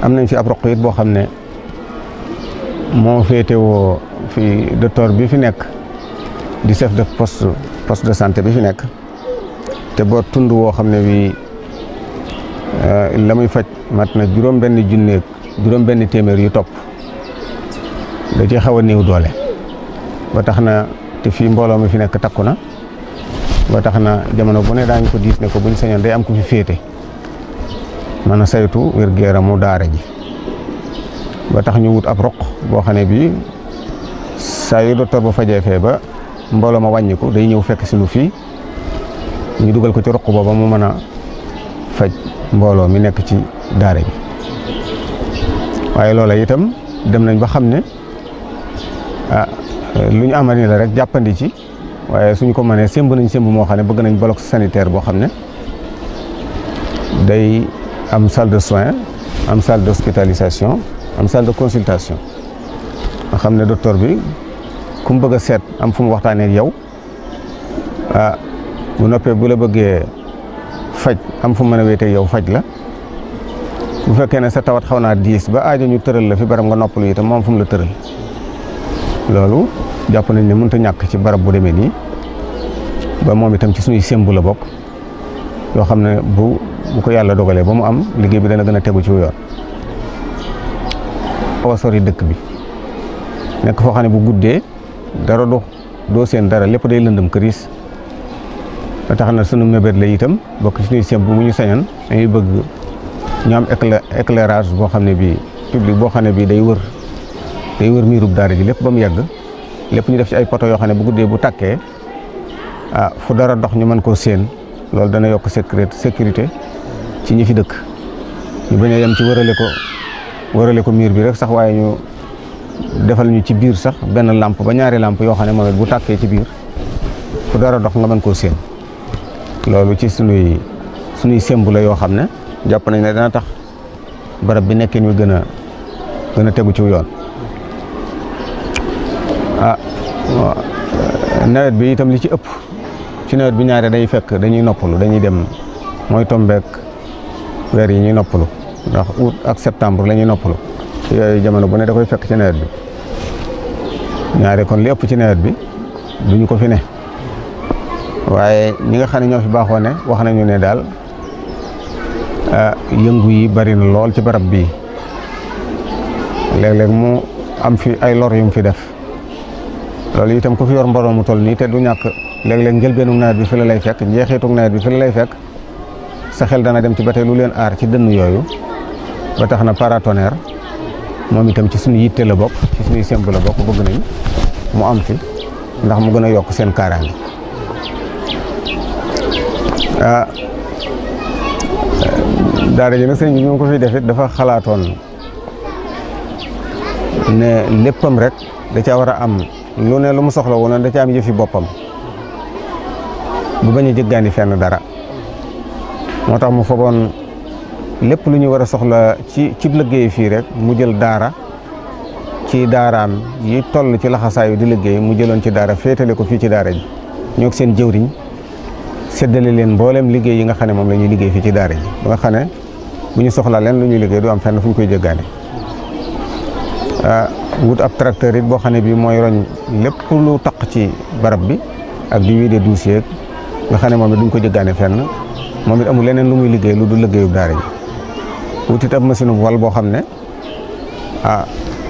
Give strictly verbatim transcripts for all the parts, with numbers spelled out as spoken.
am nañ fi ab roq it boo xam ne moo féetewoo fi docteur bi fi nekk di chef de poste poste de santé bi fi nekk te boo tund woo xam ne bii la muy faj mat na juróom benn junneeg juróom benn téeméer yu topp da ci xaw a néew doole ba tax na te fii mbooloo mi fi nekk takku na ba tax na jamono bu ne daañu ko diis ne ko buñ sañoon day am ku fi féete mën a saytu wér-gu-yaramu daara ji ba tax ñu wut ab roq boo xam ne bii saa yu docteur ba fajee fee ba mbooloo ma wàññiku day ñëw fekk si lu fii ñu dugal ko ci roq booba mu mën a faj mbooloo mi nekk ci daara ji waaye loola itam dem nañ ba xam ne ah lu ñu amal ni la rek jàppandi ci waaye suñu ko mënee sémb nañ sémb moo xam ne bëgg nañ bloc sanitaire boo xam ne day am salle de soins am salle d'hospitalisation am salle de consultation nga xam ne docteur bi ku mu bëgg a seet am fu mu waxtaanee ak yow ah bu noppee bu la bëggee faj am fu mu mën a wéetee yow faj la bu fekkee ne sa tawat xaw naa diis ba aajo ñu tëral la fi barab nga noppalu itam moom fu mu la tëral loolu jàpp nañ ne mënut a ñàkk ci barab bu demee nii ba moom itam ci suñuy sémb la bokk yoo xam ne bu bu ko yàlla dogalee ba mu am liggéey bi dana gën a tegu ci yoon. xaw a sori dëkk bi nekk foo xam ne bu guddee dara du doo seen dara lépp day lëndëm këriis ba tax na sunu mébét la itam bokk ci suñuy sémb bu ñu sañoon dañuy bëgg ñu am éclairage boo xam ne bii public boo xam ne bii day wër day wër miirub daara ji lépp ba mu yàgg lépp ñu def ci ay poto yoo xam ne bu guddee bu tàkkee ah fu dara dox ñu mën koo séen loolu dana yokk sécurité sécurité ci ñi fi dëkk ñu bañ a yem ci wërale ko wërale ko miir bi rek sax waaye ñu defal ñu ci biir sax benn lampe ba ñaari lampe yoo xam ne moom it bu tàkkee ci biir fu dara dox nga mën koo séen loolu ci sunuy sunuy sémb la yoo xam ne jàpp nañ ne dana tax barab bi nekkin wi gën a gën a tegu ci yoon. ah nawet bi itam li ci ëpp ci nawet bi ñaare day fekk dañuy noppalu dañuy dem mooy tombeek weer yi ñuy noppalu ndax août ak septembre la ñuy noppalu yooyu jamono bu ne da koy fekk ci nawet bi ñaare kon li ëpp ci nawet bi duñu ko fi ne waaye ñi nga xam ne ñoo fi baaxoo ne wax nañu ne daal yëngu yi bari na lool ci barab bii léeg-léeg mu am fi ay lor yu mu fi def loolu itam ku fi yor mbooloo mu toll nii te du ñàkk léeg-léeg njëlbeenu nawet bi fi la lay fekk njeexitug nawet bi fi la lay fekk sa xel dana dem ci ba tey lu leen aar ci dënn yooyu ba tax na paratonnerre moom itam ci suñu yitte la bokk ci suñuy semb la bokk bëgg nañ mu am fi ndax mu gën a yokk seen kaaraange ah daara ji nag sëñ bi ñu ko fi def it dafa xalaatoon ne léppam rek da caa war a am lu ne lu mu soxla woon da ca am yëfi boppam bu bañ a jëggaani fenn dara moo tax mu fogoon lépp lu ñu war a soxla ci ci liggéey fii rek mu jël daara ci daaraam yi toll ci laxasaayu di liggéey mu jëloon ci daara féetale ko fii ci daara ji ñoo seen jëwriñ séddale leen mboolem liggéey yi nga xam ne moom la ñuy liggéey fii ci daara ji ba nga xam ne bu ñu soxlaa leen lu ñuy liggéey du am fenn fu ñu koy jëggaani wut ab tracteur it boo xam ne bii mooy roñ lépp lu taq ci barab bi ak di wiide dossier nga xam ne moom it duñ ko jëggaane fenn moom it amul leneen lu muy liggéey lu du liggéeyu daara ji wut it ab machine bu wal boo xam ne ah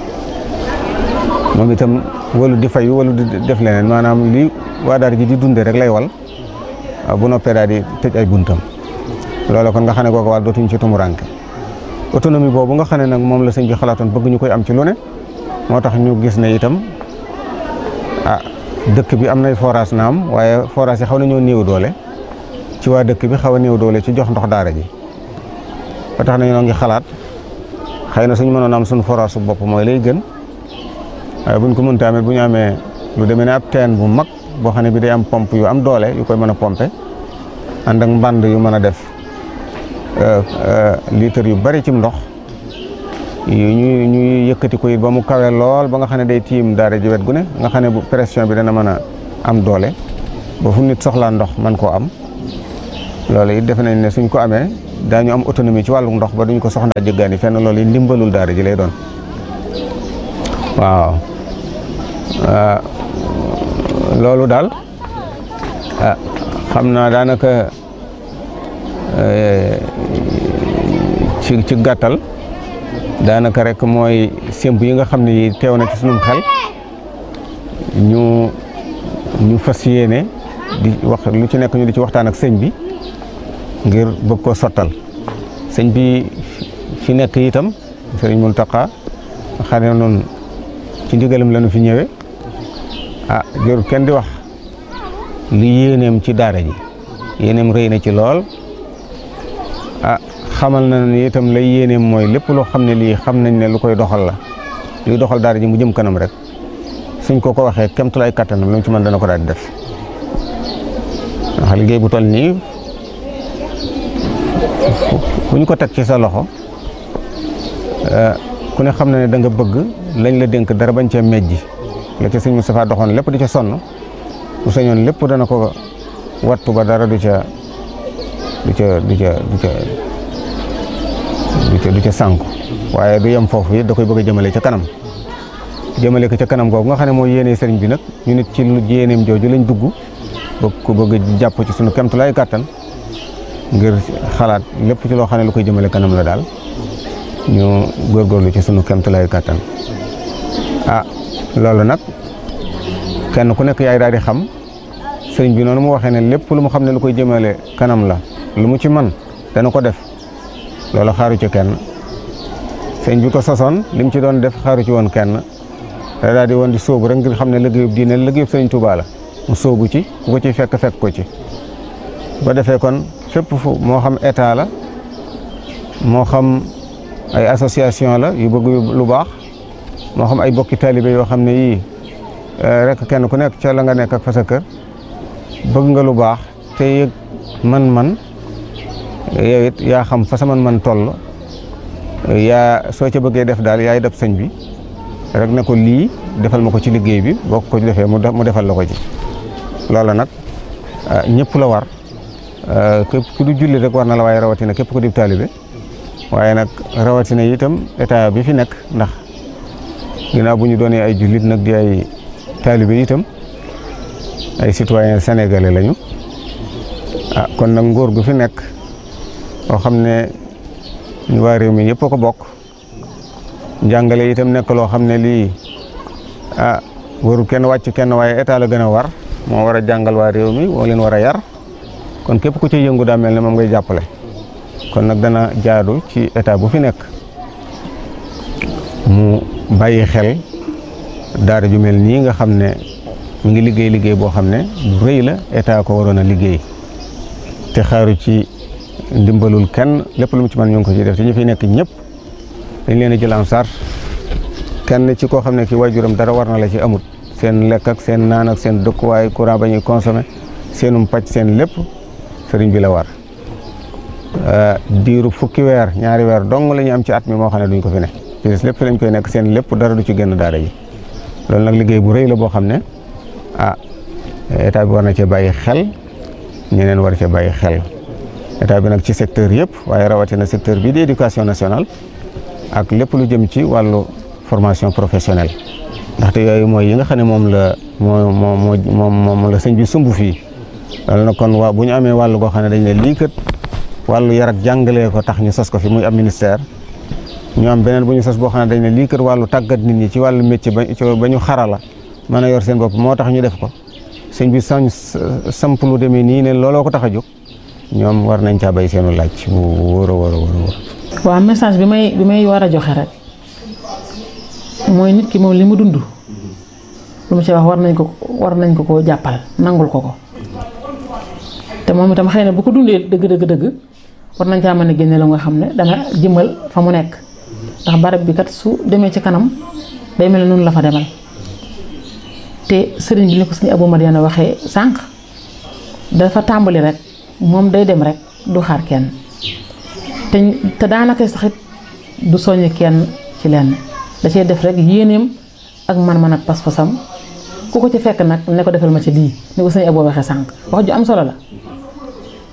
moom itam walu di fay walu di def leneen maanaam li waa daara ji di dunde rek lay wal bu noppee daal di tëj ay buntam loolu kon nga xam ne kooku wàll dootuñ ci tumuranke autonomie boobu nga xam ne nag moom la sëñ bi xalaatoon bëgg ñu koy am ci lu ne moo tax ñu gis ne itam ah dëkk bi am nay forage naam waaye forage yi xaw na ñoo néew doole ci waa dëkk bi xaw a néew doole ci jox ndox daara ji ba tax na ñoo ngi xalaat xëy na suñu mënoon am suñu forage su bopp mooy lay gën waaye buñ ko mënta amee bu ñu amee lu demee ne ab teen bu mag boo xam ne bi day am pompe yu am doole yu koy mën a pompe ànd ak mbànd yu mën a def litre yu bari ci ndox yu ñu ñuy yëkkati ko it ba mu kawe lool ba nga xam ne day tiim daara ji wet gu ne nga xam ne bu pression bi dana mën a am doole ba fu nit soxlaa ndox man koo am loolu it defe nañ ne suñ ko amee daañu am autonomie ci wàllu ndox ba duñ ko soxnaa jëggaani fenn loolu yi ndimbalul daara ji lay doon waaw loolu daal xam naa daanaka ci ci gàttal daanaka rek mooy sémb yi nga xam ne yi teew na ci sunum xel ñu ñu fas yéene di wax lu ci nekk ñu di ci waxtaan ak sëñ bi ngir bëgg koo sottal sëñ bi fi nekk itam sëriñ Mountakha xam ne noonu ci ndigalam la ñu fi ñëwee ah jërul kenn di wax li yéeneem ci daara ji yéeneem rëy na ci lool ah xamal na ne itam lay yéeneem mooy lépp loo xam ne lii xam nañ ne lu koy doxal la luy doxal daara ji mu jëm kanam rek suñ ko ko waxee kemtulaay kattanam lu mu ci mën dana ko daal di def ndax liggéey bu toll nii bu ñu ko teg ci sa loxo ku ne xam na ne da nga bëgg lañ la dénk dara bañ cee mejji la ca sëñ Moustapha doxoon lépp di ca sonn bu sañoon lépp dana ko wattu ba dara du ca du ca du ca du ca du ca du ca sànku waaye du yem foofu it da koy bëgg a jëmale ca kanam jëmale ko ca kanam googu nga xam ne mooy yéene sëriñ bi nag ñu nit ci lu yéeneem jooju lañ dugg bëgg ko bëgg jàpp ci sunu kemtulaay kàttan ngir xalaat lépp ci loo xam ne lu koy jëmale kanam la daal ñu góorgóorlu ci sunu kemtulaay kàttan ah loolu nag kenn ku nekk yaay daal di xam sëriñ bi noonu mu waxee ne lépp lu mu xam ne lu koy jëmale kanam la lu mu ci man dana ko def loolu xaaru ci kenn sëriñ bi ko sosoon li mu ci doon def xaaru ci woon kenn da daal di woon di sóobu rek ngir xam ne liggéeyub diine liggéeyub sëriñ Tuubaa la mu sóobu ci ku ko ci fekk fekk ko ci ba defee kon fépp fu moo xam état la moo xam ay association la yu bëgg lu baax moo xam ay bokki taalibe yoo xam ne yii rek kenn ku nekk ca la nga nekk ak fa sa kër bëgg nga lu baax te yëg man-man yow it yaa xam fa sa man-man toll yaa soo ca bëggee def daal yaay def sëñ bi rek ne ko lii defal ma ko ci liggéey bi boo ko ci defee mu defal la ko ci loola nag ñëpp la war képp ku du julli rek war na la waaye rawatina képp ku di taalibe waaye nag rawatina itam état bi fi nekk ndax ginnaaw bu ñu doonee ay jullit nag di ay taalibe itam ay citoyen sénégalais lañu ah kon nag ngóor gu fi nekk boo xam ne ñu waa réew mi ñëpp a ko bokk njàngale itam nekk loo xam ne lii ah warul kenn wàcc kenn waaye état la gën a war moo war a jàngal waa réew mi moo leen war a yar kon képp ku ci yëngu daa mel ne moom ngay jàppale kon nag dana jaadu ci état bu fi nekk mu bàyyi xel daara ju mel nii nga xam ne mu ngi liggéey liggéey boo xam ne bu rëy la état ko waroon a liggéey te xaaru ci ndimbalul kenn lépp lu mu ci mën ñu ngi ko ci def te ñu fi nekk ñëpp dañ leen a jël en charge kenn ci koo xam ne ki waajuram dara war na la ci amut seen lekk ak seen naan ak seen dëkkuwaay courant ba ñuy consommé seenum pàcc seen lépp sëriñ bi la war diiru fukki weer ñaari weer dong la ñu am ci at mi moo xam ne duñ ko fi ne ci des lépp fi lañ koy nekk seen lépp dara du ci génn daara ji loolu nag liggéey bu rëy la boo xam ne ah état bi war na cee bàyyi xel ñeneen war cee bàyyi xel état bi nag ci secteur yëpp waaye rawatina secteur bii di éducation nationale ak lépp lu jëm ci wàllu formation professionnelle ndaxte yooyu mooy yi nga xam ne moom la moo moo moo moom la sëñ bi sumb fii loolu nag kon waa bu ñu amee wàllu goo xam ne dañ ne lii kat wàllu yar ak jàngalee ko tax ñu sos ko fi muy am ministère ñu am beneen bu ñu sos boo xam ne dañ ne lii kat wàllu tàggat nit ñi ci wàllu métier ba ba ñu xarala mën a yor seen bopp moo tax ñu def ko sëñ bi sañ samp lu demee nii ne looloo ko tax a jóg ñoom war nañ caa bay seenu laaj bu wóor a wóor a wóor. waaw message bi may bi may war a joxe rek mooy nit ki moom li mu dund lu mu ci wax war nañ ko war nañ ko koo jàppal nangul ko ko te moom itam xëy na bu ko dundee dëgg dëgg dëgg war nañ caa mën a génne la nga xam ne dana jëmal fa mu nekk ndax barab bi kat su demee ci kanam day mel ne noonu la fa demal te sëriñ bi ni ko sëriñ Abou Madiana waxee sànq dafa tàmbali rek moom day dem rek du xaar kenn te te daanaka sax it du soññ kenn ci lenn da cee def rek yéeneem ak man-man ak pas-pasam ku ko ci fekk nag ne ko defal ma ci lii ni ko sëriñ Abou waxee sànq wax ju am solo la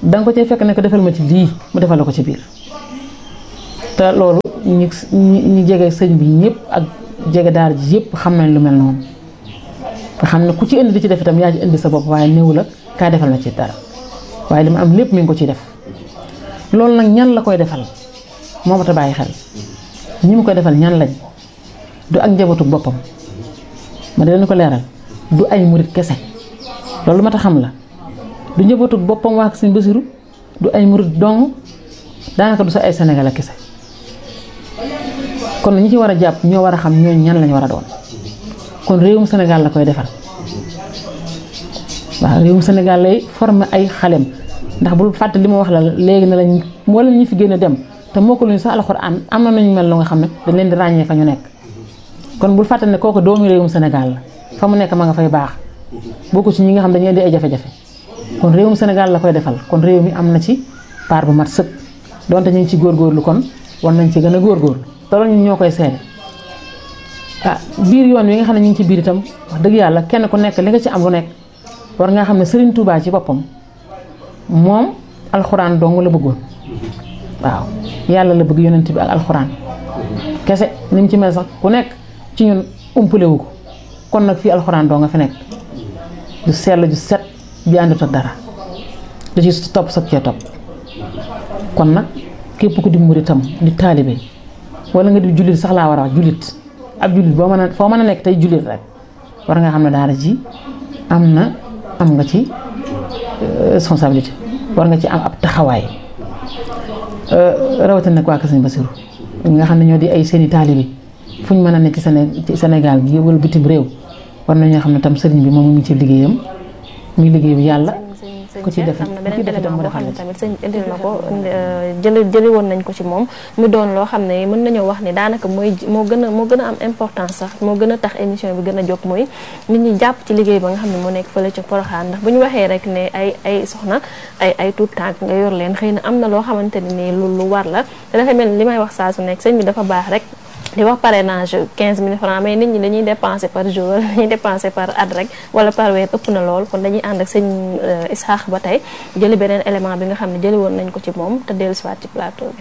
danga ko cay fekk ne ko defal ma ci lii mu defal la ko ci biir. te loolu ñi ñi jege sëñ bi ñëpp ak jege daara ji yëpp xam nañ lu mel noonu nga xam ne ku ci indi di ci def itam yaa ci indi sa bopp waaye néew la kaa defal ma ci dara waaye li ma am lépp mi ngi ko ciy def. loolu nag ñan la koy defal moo ma ta bàyyi xel ñi mu koy defal ñan lañ du ak njabootu boppam ma di leen ko leeral du ay murit kese loolu ma ta xam la du njabootu boppam waa Sëñ Basiru du ay murit dong daanaka du sa ay Sénégalais kese kon ñi ci war a jàpp ñoo war a xam ñooñu ñan lañ war a doon kon réewum Sénégal la koy defal waaw réewum Sénégal lay former ay xalem ndax bul fàtte li ma wax la léegi ne lañ moo leen ñi fi génn dem te moo ko luñu sax alxuraan am na nañu mel lu nga xam ne dañ leen di ràññee fa ñu nekk kon bul fàtte ne kooku doomu réewum Sénégal la fa mu nekk ma nga fay baax bokku ci ñi nga xam dañuy indi ay jafe-jafe kon réewum Sénégal la koy defal kon réew mi am na ci part bu mat sëkk donte ñu ngi ci góorgóorlu kon war nañ ci gën a góorgóorlu te loolu ñun ñoo koy seede ah biir yoon wi nga xam ne ñu ngi ci biir itam wax dëgg yàlla kenn ku nekk li nga ci am lu nekk war nga xam ne Serigne Touba ci boppam moom alxuraan dong la bëggoon waaw yàlla la bëgg yonent bi ak alxuraan kese ni mu ci mel sax ku nekk ci ñun umpale wu ko kon nag fii alxuraan doo nga fi nekk du sell ju set bi àndut ak dara da ci topp sab cee topp kon nag képp ku di muritam di taalibe wala nga di jullit sax laa war a wax jullit ab jullit boo mën a foo mën a nekk tey jullit rek war nga xam ne daara ji am na am nga ci responsabilité war nga ci am ab taxawaay rawatina nag waa Kër Sëñ Basiru nga xam ne ñoo di ay seeni taalibe fu ñu mën a nekk ci Sénégal gi wala bitim réew war nañoo xam ne tam sëriñ bi moom mu ngi ci liggéeyam muy liggéey bi yàlla ku ci def am na beneen élément boo xam ne tamit sëñ indil na ko jëli jëli woon nañ ko ci moom mu doon loo xam ne mën nañoo wax ni daanaka mooy moo gën a moo gën a am importance sax moo gën a tax émission bi gën a jóg mooy nit ñi jàpp ci liggéey ba nga xam ne moo nekk fële ca Porokhane ndax bu ñu waxee rek ne ay ay soxna ay ay tuut tànk nga yor leen xëy na am na loo xamante ne nii lu lu war la te dafa mel ni li may wax saa su nekk sëñ bi dafa baax rek di wax parrainage quinze mille francs mais nit ñi dañuy dépenser par jour dañuy dépenser par at rek wala par weer ëpp na lool kon dañuy ànd ak sëñ Isaax ba tey jëli beneen élément bi nga xam ne jëli woon nañ ko ci moom te dellu si waat ci plateau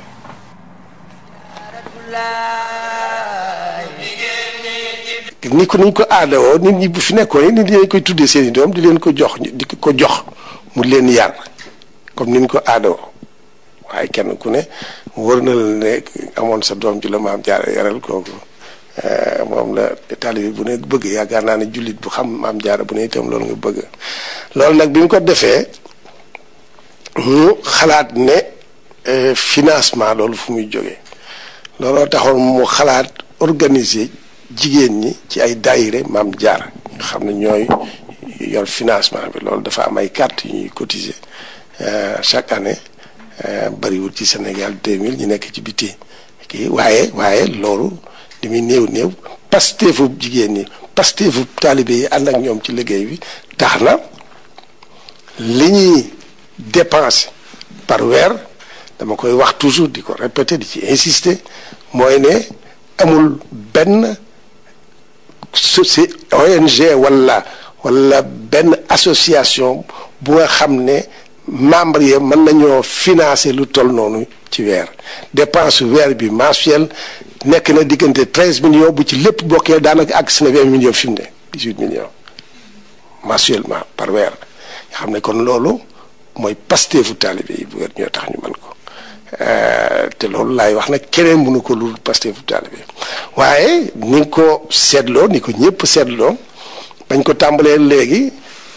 bi. ni ko niñ ko aadawoo nit ñi bu fi nekkoon nit ñi dañ koy tuddee seen i doom di leen ko jox di ko jox mu leen yar comme niñ ko aadawoo waaye kenn ku ne wër na la ne amoon sa doom ju la maam jaara yaral kooku moom la taalibe bu ne bëgg yaakaar naa ne jullit bu xam maam jaara bu ne itam loolu nga bëgg loolu nag bi mu ko defee mu xalaat ne financement loolu fu muy jógee looloo taxoon mu xalaat organiser jigéen ñi ci ay daayire maam jaara nga xam ne ñooy yor financement bi loolu dafa am ay carte yu ñuy cotiser chaque année bariwul ci Sénégal deux mille ñu nekk ci biti kii waaye waaye loolu li muy néew néew pasteefu jigéen ñi pasteefu taalibe yi ànd ak ñoom ci liggéey bi tax na li ñuy dépenser par weer dama koy wax toujours di ko répéter di ci insister mooy ne amul benn soci O N G wala wala benn association bu nga xam ne membre yi mën nañoo financer lu toll noonu ci weer dépense weer bi mensuel nekk na diggante treize millions bu ci lépp bokkee daanaka ak si na vingt millions fi mu ne dix-huit millions mensuellement par weer nga xam ne kon loolu mooy pasteefu taalibe yi bu weer ñoo tax ñu mën ko te loolu laay wax nag keneen mënu ko lu pasteefu taalibe waaye ni ko seetloo ni ko ñëpp seetloo bañ ko tàmbalee léegi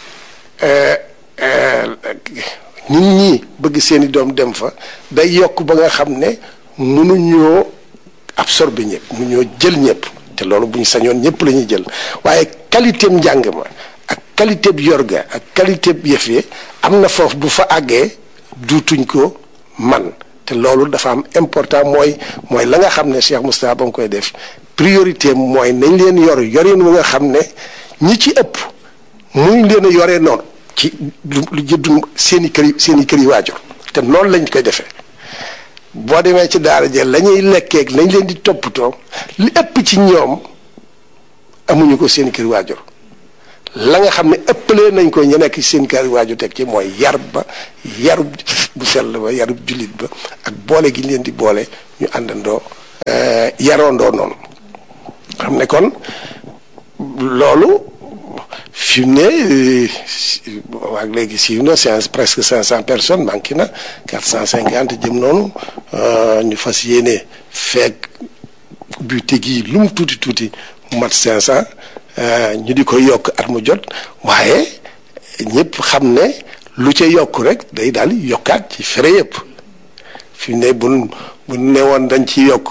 nit ñi bëgg seeni doom dem fa day yokk ba nga xam ne mënuñoo absorber ñëpp mënuñoo jël ñëpp te loolu bu ñu sañoon ñëpp la ñuy jël waaye qualité njàng ma ak qualité bi yorga ak qualité bi yëf yi am na foofu bu fa àggee duutuñ ko man te loolu dafa am important mooy mooy la nga xam ne Cheikh Moustapha ba nga koy def priorité mooy nañ leen yor yorin wu nga xam ne ñi ci ëpp muñ leen a yoree noonu ci lu jëddu seen i kër yi seen i kër yi waajur te noonu lañ koy defee boo demee ci daara jël la ñuy lekkeeg lañ leen di toppatoo li ëpp ci ñoom amuñu ko seen i kër waajur la nga xam ne ëppalee nañ ko ñu nekk seen kër waaju teg ci mooy yar ba yarub bu sell ba yarub jullit ba ak boole gi leen di boole ñu àndandoo yaroondoo noonu xam ne kon loolu fi mu ne waag léegi siiw na c'est presque cinq cent personnes manqué na quatre cent cinquante jëm noonu ñu fas yéene fekk bu tegi lu mu tuuti tuuti mu mat cinq cent ñu di ko yokk at mu jot waaye ñëpp xam ne lu ca yokk rek day daal yokkaat ci frais yëpp fi mu ne bu bu ne woon dañ ci yokk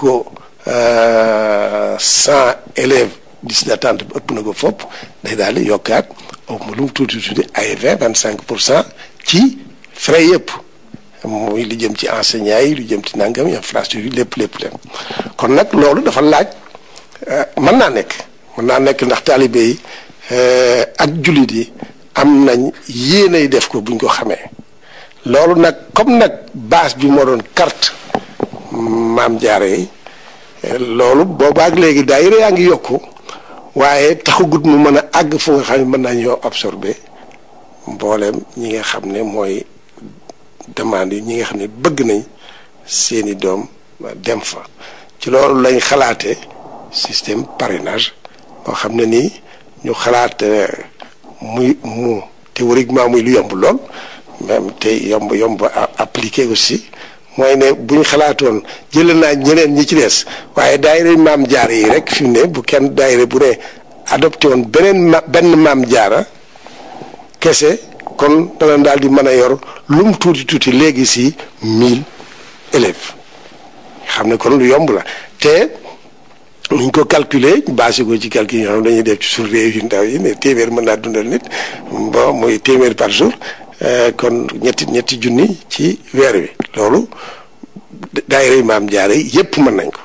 cent élèves liste d'attente bi ëpp na ko fopp day daal di yokkaat au lu mu tuuti tuuti ay vingt vingt cinq pour cent ci frais yëpp muy lu jëm ci enseignants yi lu jëm ci nangam infrastructure yi lépp lépp lépp kon nag loolu dafa laaj mën naa nekk mën naa nekk ndax taalibe yi ak jullit yi am nañ yéenay def ko buñ ko xamee loolu nag comme nag base bi moo doon carte maam jaare yi loolu boobaak léegi daayira yaa ngi yokku waaye taxagut mu mën a àgg fu nga xam ne mën naa ñoo absorbé mbooleem ñi nga xam ne mooy demande yi ñi nga xam ne bëgg nañ seeni doom dem fa ci loolu lañ xalaate système parrainage boo xam ne nii ñu xalaat muy mu théoriquement muy lu yomb lool même te yomb yomb appliqué aussi mooy ne bu ñu xalaatoon jëlee naa ñeneen ñi ci des waaye daayira maam jaara yi rek fi mu ne bu kenn daayira bu ne adopté woon beneen ma benn maam jaara kese kon dana daal di mën a yor lu mu tuuti tuuti léegi si mille élèves xam ne kon lu yomb la te nuñ ko calculer basé ko ci calcul yi nga xam dañuy def ci suñu réew yu ndaw yi ne téeméer mën naa dundal nit bon muy téeméer par jour kon ñetti ñetti junni ci weer wi loolu daayira maam jaare yépp mën nañ ko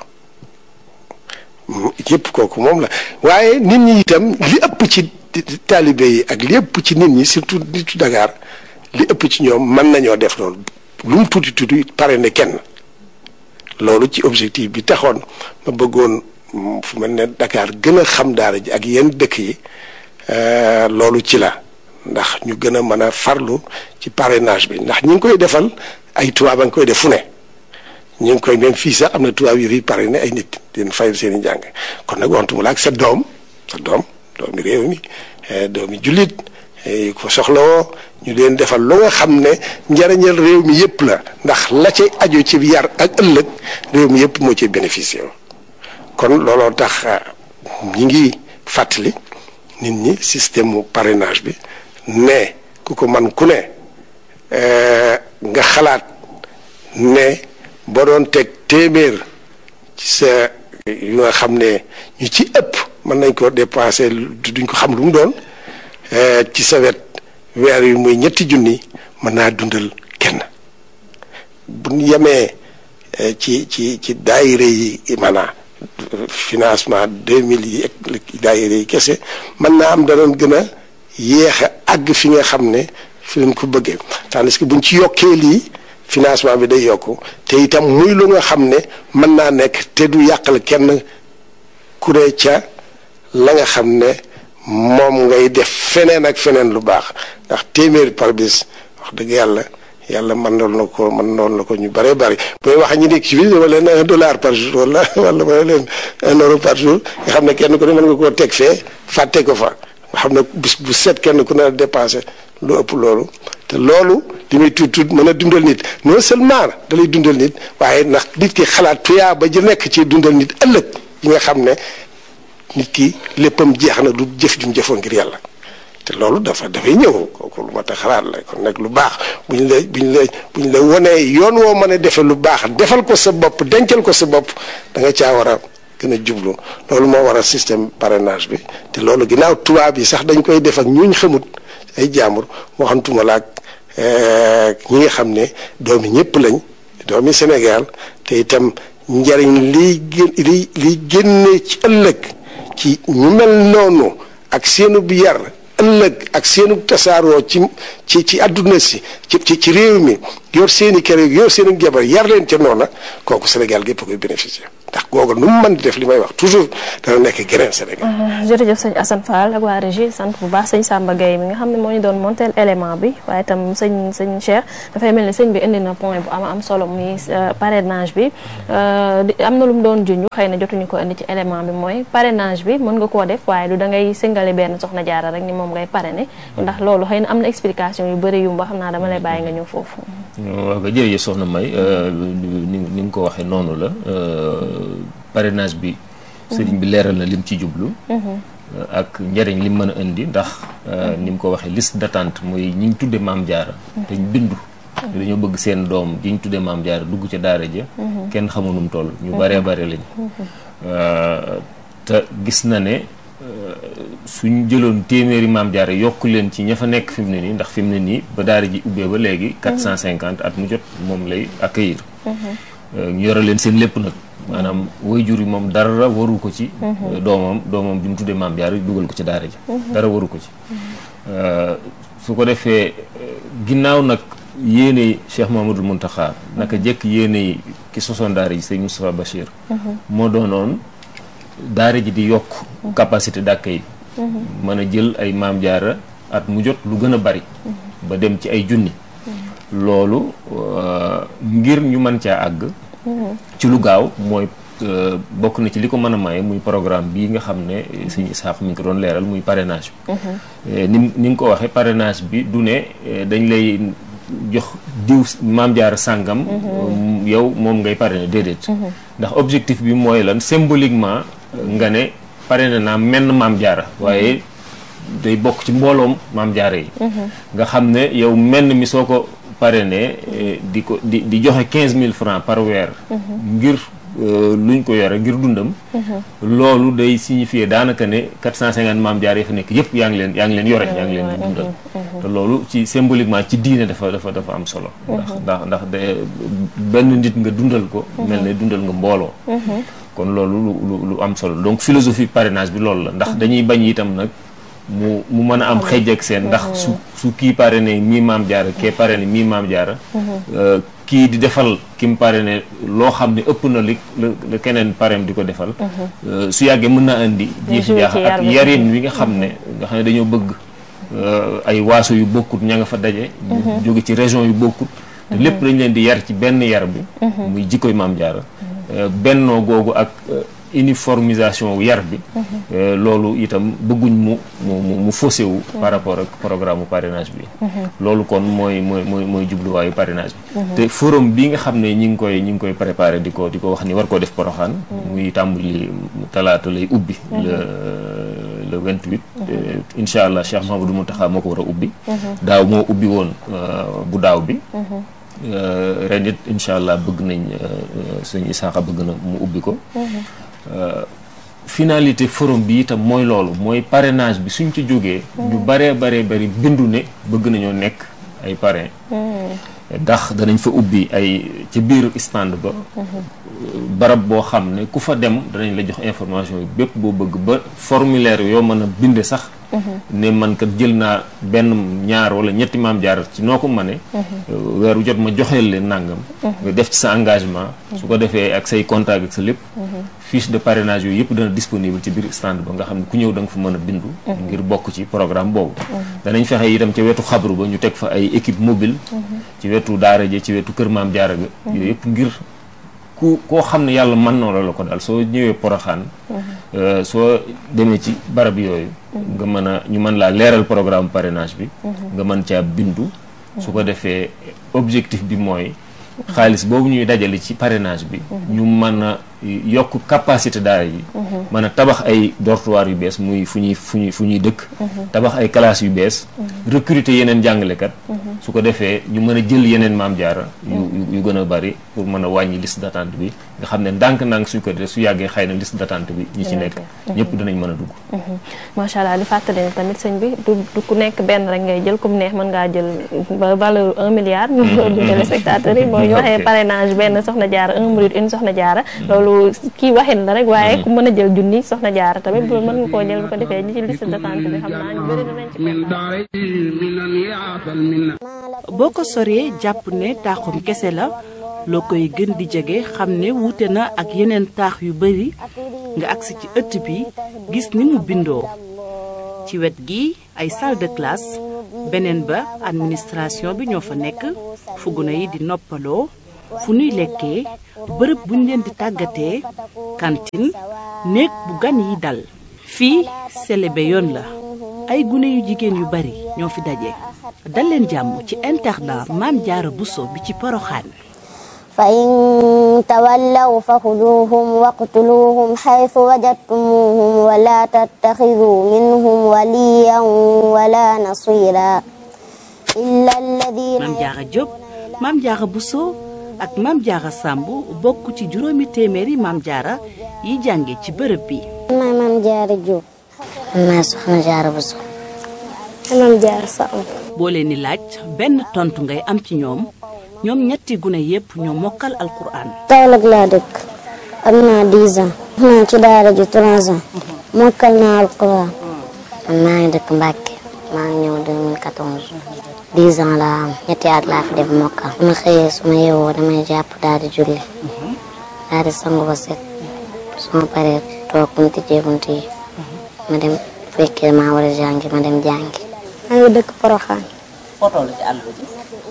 yépp kooku moom la waaye nit ñi itam li ëpp ci taalibe yi ak li ëpp ci nit ñi surtout nitu Dakar li ëpp ci ñoom mën nañoo def loolu lu mu tuuti tuuti pare ne kenn loolu ci objectif bi taxoon ma bëggoon fu mel ne Dakar gën a xam daara ji ak yenn dëkk yi loolu ci la ndax ñu gën a mën a farlu ci parrainage bi ndax ñu ngi koy defal ay tubaab a ngi koy def fu ne ñu ngi koy même fii sax am na tubaab yu fi parrainé ay nit dina fayal seen i njàng kon nag waxtu la ak sa doom sa doom doomi réew mi doomi jullit yu ko soxlawoo ñu leen defal lu nga xam ne njariñal réew mi yëpp la ndax la ci aju ci yar ak ëllëg réew mi yëpp moo ci bénéficié kon looloo tax ñi ngi fàttali nit ñi système mu parrainage bi ne ku ko man ku ne nga xalaat ne boo doon teg téeméer ci sa yu nga xam ne ñu ci ëpp mën nañ ko dépensé duñ ko xam lu mu doon ci sa wet weer yu muy ñetti junni mën naa dundal kenn bu ñu yemee ci ci ci daayira yi maanaam financement deux mille yi ak daayira yi kese mën naa am danoon gën a yéex a àgg fi nga xam ne fi leen ko bëggee tandis que buñ ci yokkee lii financement bi day yokku te itam muy lu nga xam ne mën naa nekk te du yàqal kenn ku ne ca la nga xam ne moom ngay def feneen ak feneen lu baax ndax téeméeri par bis wax dëgg yàlla yàlla mën noon na ko mën noon na ko ñu bëree bëri booy wax ñu nekk ci biir dama leen un dollar par jour wala wala ma leen un euro par jour nga xam ne kenn ku ne mën nga koo teg fee fàtte ko fa nga xam ne bis bu set kenn ku ne dépensé lu ëpp loolu te loolu li muy tuut tuut mën a dundal nit non seulement da lay dundal nit waaye ndax nit ki xalaat tuyaa ba ji nekk ci dundal nit ëllëg yi nga xam ne nit ki léppam jeex na du jëf jum jëfoon ngir yàlla te loolu dafa dafay ñëw kooku lu ma ta xalaat la kon nag lu baax buñ la buñ la buñ la wonee yoon woo mën a defee lu baax defal ko sa bopp dencal ko sa bopp da nga caa war a gën a jublu loolu moo war a système parrainage bi te loolu ginnaaw tubaab yi sax dañ koy def ak ñuñ xamut ay jaambur waxantuma la ak ñi nga xam ne doomi ñëpp lañ doomi Sénégal te itam njariñ liy gén li liy génne ci ëllëg ci ñu mel noonu ak seenu bi yar ëllëg ak seenu tasaaroo ci ci ci àdduna si ci ci ci réew mi yor seeni kër yor seeni jabar yar leen ca noona kooku Sénégal gépp koy bénéficier ndax googu nu mu mën di def li may wax toujours dana nekk grain Sénégal. jërëjëf sëñ Assane Fall ak waa régie sant bu baax sëñ Samba Gueye mi nga xam ne moo ñu doon monter élément bi waaye itam sëñ sëñ Cheikh dafay mel ni sëñ bi indi na point bu am am solo muy parrainage bi am na lu mu doon junj xëy na jotuñu ko indi ci élément bi mooy parrainage bi mën nga koo def waaye du da ngay singale benn soxna jaara rek ni moom ngay parrainer ndax loolu xëy na am na explication yu bëri yu mba xam naa dama lay bàyyi nga ñëw foofu. waaw nga jërëjëf soxna May ni ni nga ko waxee noonu la parrainage bi sëriñ bi leeral na lim ci jublu ak njëriñ lim mën a indi ndax ni mu ko waxee liste d'attente mooy ñi ñu tudde maam jaara te ñu bindu dañoo bëgg seen doom ji ñu tudde maam jaara dugg ca daara ja kenn xamul nu mu toll ñu baree bare lañ te gis na ne suñ jëloon téeméeri maam jaara yokk leen ci ña fa nekk fi mu ne nii ndax fi mu ne nii ba daara ji ubbee ba léegi quatre cent cinquante at mu jot moom lay accueillir ñu yore leen seen lépp nag maanaam waajur yi moom dara waru ko ci doomam doomam bi mu tuddee maam jaara dugal ko ci daara ji dara waru ko ci su ko defee ginnaaw nag yéene Cheikh Mamadou Mountakha naka jekk yéene ki sosoon daara ji sëñ Moustapha Bachir moo doonoon daara ji di yokk capacité d'accueil mën a jël ay maam jaara at mu jot lu gën a bari ba dem ci ay junni loolu ngir ñu mën caa àgg ci lu gaaw mooy bokk na ci li ko mën a maye muy programme bii nga xam ne sëñ Isaax mi ngi ko doon leeral muy parrainage bi ni ni nga ko waxee parrainage bi du ne dañ lay jox diw maam jaara sàngam yow moom ngay parrainer déedéet ndax objectif bi mooy lan symboliquement nga ne parrainé naa menn maam jaara waaye day bokk ci mbooloom maam jaara yi nga xam ne yow menn mi soo ko parrainé di ko di di joxe quinze mille francs par weer ngir luñ ko yore ngir dundam loolu day signifier daanaka ne quatre cent cinquante maam jaar yi fa nekk yëpp yaa ngi leen yaa ngi leen yore yaa ngi leen di dundal te loolu ci symboliquement ci diine dafa dafa dafa am solo ndax ndax ndax de benn nit nga dundal ko mel ne dundal nga mbooloo kon loolu lu lu am solo donc philosophie parrainage bi loolu la ndax dañuy bañ itam nag mu mu mën a am xëj ak seen ndax su su kii parrainé mii maam jaara kee parrainé mii maam jaara kii di defal ki mu parrainé loo xam ne ëpp na li la keneen parrain di ko defal su yàggee mën naa indi jiixi jaax ak yarin wi nga xam ne nga xam ne dañoo bëgg ay waaso yu bokkut ña nga fa daje jóge ci région yu bokkut te lépp dañ leen di yar ci benn yar bi muy jikkoy maam jaara bennoo googu ak uniformisation wu yar bi loolu itam bëgguñ mu mu mu faussé wu par rapport ak programme parrainage bi loolu kon mooy mooy mooy mooy jubluwaayu parrainage bi te forum bi nga xam ne ñi ngi koy ñi ngi koy préparé di ko di ko wax ni war koo def Poroxaan muy tàmbali talaata lay ubbi le le vingt-huit incha allah Cheikh Mahamadou Mountakha moo ko war a ubbi daaw moo ubbi woon bu daaw bi ren it incha allah bëgg nañ sëñ Isaaxa bëgg na mu ubbi ko finalité forum bi itam mooy loolu mooy parrainage bi suñ ci jógee ñu baree baree bari bindu ne bëgg nañoo nekk ay parrain ndax danañ fa ubbi ay ci biir stand ba barab boo xam ne ku fa dem danañ la jox information yi bépp boo bëgg ba formulaire yoo mën a binde sax ne man kat jël naa benn ñaar wala ñetti maam jaar ci noo ko mëne weeru jot ma joxeel leen nàngam nga def ci sa engagement su ko defee ak say contact ak sa lépp fiche de parrainage yooyu yëpp dana disponible ci biir stand ba nga xam ne ku ñëw da nga fa mën a bindu ngir bokk ci programme boobu danañ fexe itam ca wetu xabru ba ñu teg fa ay équipe mobile ci wetu daara ja ci wetu kër maam jaara ga yooyu yëpp ngir ku koo xam ne yàlla mën na la ko daal soo ñëwee Poroxaan soo demee ci barab yooyu nga mën a ñu mën laa leeral programme parrainage bi nga mën caa bindu su ko defee objectif bi mooy xaalis boobu ñuy dajale ci parrainage bi ñu mën a yokk capacité daara yi mën a tabax ay dortoir yu bees muy fu ñuy fu ñuy fu ñuy dëkk tabax ay classes yu bees recruter yeneen jàngalekat su ko defee ñu mën a jël yeneen maam jaara yu yu gën a bari pour mën a wàññi liste d'attente bi nga xam ne ndànk-ndànk suñ ko def su yàggee xëy na liste d'attente bi ñi ci nekk ñëpp dinañ mën a dugg macha allah di fàttali ne tamit sëñ bi du du ku nekk benn rek ngay jël comme neex mën ngaa jël ba valeur un milliard ñu du téléspectateurs yi mooy ñu waxee parrainage benn soxna jaara un mouride une soxna jaara loolu kii waxin la rek waaye ku mën a jël junni soxna jaara tamit bu mën nga koo jël bu ko defee ñi ci liste d'attente bi xam naa ñu bëri dinañ ci boo ko soree jàpp ne taaxum kese la loo koy gën di jege xam ne wuute na ak yeneen taax yu bari nga agsi ci ëtt bi gis ni mu bindoo ci wet gi ay salle de classe beneen ba administration bi ñoo fa nekk fu gune yi di noppaloo fu nuy lekkee bërëb buñ leen di tàggatee cantine néeg bu gan yi dal fii selebe yoon la ay gune yu jigéen yu bari ñoo fi daje dal leen jàmm ci internat Maam Jaara Buso bi ci Poroxaan fa in tawallaw fa xuduuhum waqtuluuhum xaytu wajadtumuuhum wala tattaxiduu minhum waliyan wala nasira illa alladina Maam Jaara Jóob Maam Jaara Buso ak Maam Jaara Sàmb bokk ci juróomi téeméeri Maam Jaara yi jànge ci bërëb bi maay Maam Jaara Jóob maay Soxna Jaara Buso Maam Jaara Sàmb boo leen di laaj benn tontu ngay am ci ñoom ñoom ñetti gune yépp ñoo mokkal alquran Kaolack laa dëkk am naa dix ans naa ci daara ji trois ans mokkal naa alquran man maa ngi dëkk Mbàkke maa ngi ñëw deux mille quatorze dix ans laa am ñetti at laa fi def mokkal su ma xëyee su ma yeewoo damay jàpp daal di julli daal di sangu ba set su ma paree toog bunti jee bunti yi ma dem fekkee maa war a jàngi ma dem jàngi maa ngi dëkk Poroxaan fotoo la ci àll bi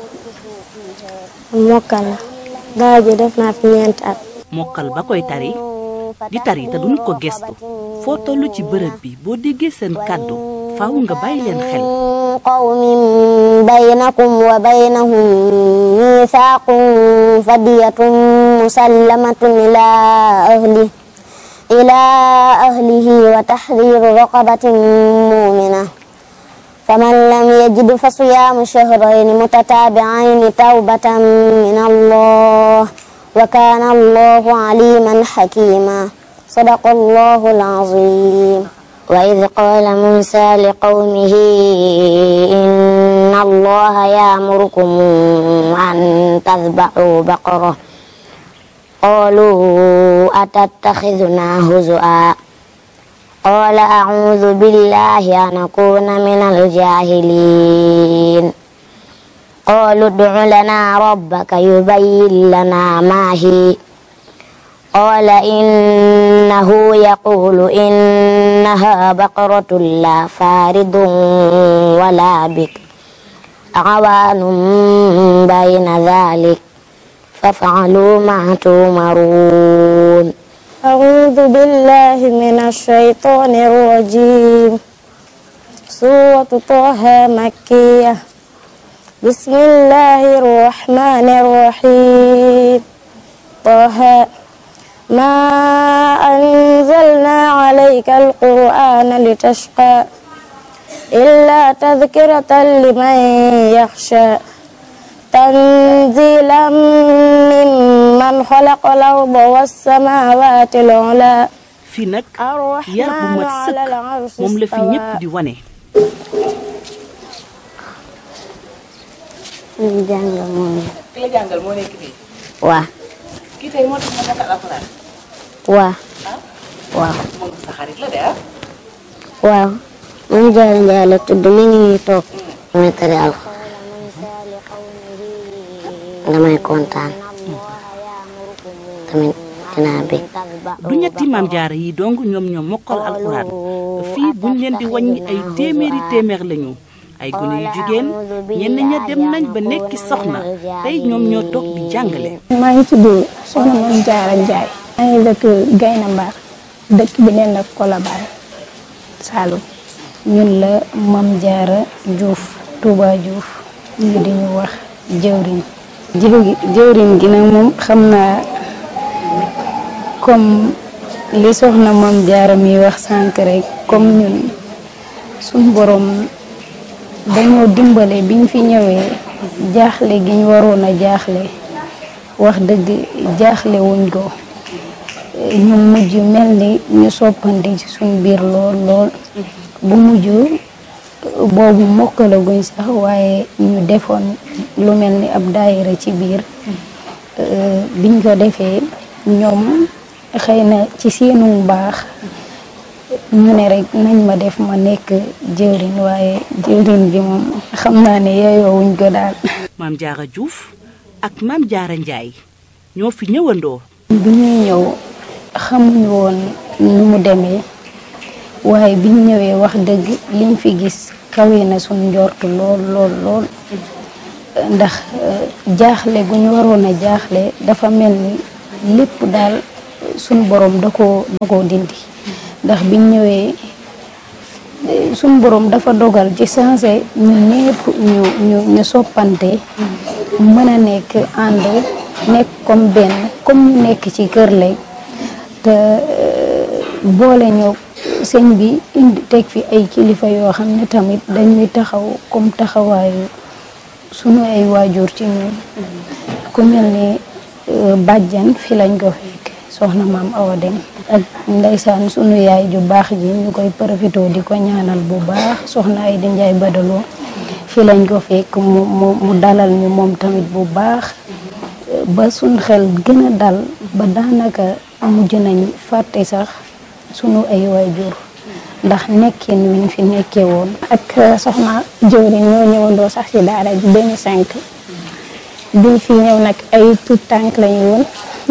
mokkal la daara ji def naa fi ñeenti at mokkal ba koy tari di tari te duñ ko gestu foo toll ci bërëb bi boo déggee seen kàddu faaw nga bàyyi leen xel qawmin baynakum wa baynahum miisaaqun fadiyatun musallamatun ila ahli ila ahlihi wa tahriru raqabatin mu'mina فمن لم يجد فصيام شهرين متتابعين توبة من الله وكان الله عليما حكيما صدق الله العظيم وإذ قال موسى لقومه إن الله يأمركم أن تذبحوا بقرة قالوا أتتخذنا هزؤا قال أعوذ بالله أن أكون من الجاهلين قالوا ادع لنا ربك يبين لنا ما هي قال إنه يقول إنها بقرة لا فارض ولا بكر عوان بين ذلك فافعلوا ما تؤمرون أعوذ بالله من الشيطان الرجيم سورة طه مكية بسم الله الرحمن الرحيم طه ما أنزلنا عليك القرآن لتشقى إلا تذكرة لمن يخشى تنزيلا ممن خلق الأرض والسماوات العلى fii nag yar bu mat sëkk moom la fi ñépp di wane jàngal moo nekk ki la jàngal moo nekk fii waaw kii tey moo tax ma mokkal alxuraan waaw waaw moom sa xarit la de ah waaw moom Jaara Njaay la tudd mi ngi nii toog damay tari alxuraan damay kontaan tamit dinaa bég du ñetti Maam Jaara yi dong ñoom ñoo mokkal alxuraan fii buñ leen di wàññi ay téeméeri téeméer lañu ay gune yu jigéen ñenn ña dem nañ ba nekki soxna tey ñoom ñoo toog di jàngale maa ngi tudd soxna Maam Jaara Njaay maa ngi dëkk Gayna Mbar dëkk bi neen la Colobane Saloum ñun la Maam Jaara Juuf Touba Juuf ñu di ñu wax jëwriñ jëwriñ gi nag moom xam naa comme li soxna Maam Jaara mi wax sànq rek comme ñun suñ borom dañoo dimbale biñ fi ñëwee jaaxle gi ñu waroon a jaaxle wax dëgg jaaxle wuñ ko ñu mujj mel ni ñu soppandi ci suñ biir lool lool bu mujj boobu mokkalaguñ sax waaye ñu defoon lu mel ni ab daayira ci biir biñ ko defee ñoom xëy na ci seenu baax ñu ne rek nañ ma def ma nekk jëwriñ waaye jëwriñ bi moom xam naa ne yeeyoo wuñ ko daal. Maam Jaara Juuf ak Maam Jaara Njaay ñoo fi ñëwandoo. bi ñuy ñëw xamuñu woon nu mu demee waaye bi ñu ñëwee wax dëgg liñ fi gis kawe na suñ njortu lool lool lool ndax jaaxle gu ñu waroon a jaaxle dafa mel ni lépp daal suñ borom da koo da koo dindi ndax biñ ñëwee suñ borom dafa dogal ci sensé ñu ñépp ñu ñu ñu soppante mën a nekk ànd nekk comme benn comme ñu nekk ci kër lay te boole ñu sëñ bi indi teg fi ay kilifa yoo xam ne tamit dañuy taxaw comme taxawaayu sunu ay waajur ci ñun ku mel ni bàjjan fi lañ ko fekk soxna maam Awa Dem ak ndeysaan sunu yaay ju baax ji ñu koy profité di ko ñaanal bu baax soxna ay di njaay badaloo fi lañ ko fekk mu mu mu dalal ñu moom tamit bu baax ba suñ xel gën a dal ba daanaka mujj nañ fàtte sax sunu ay waajur ndax nekkin wiñ fi nekkee woon. ak soxna jëwriñ ñoo ñëwandoo sax ci daara ji deux mille cinq biñ fi ñëw nag ay tout tànk lañu woon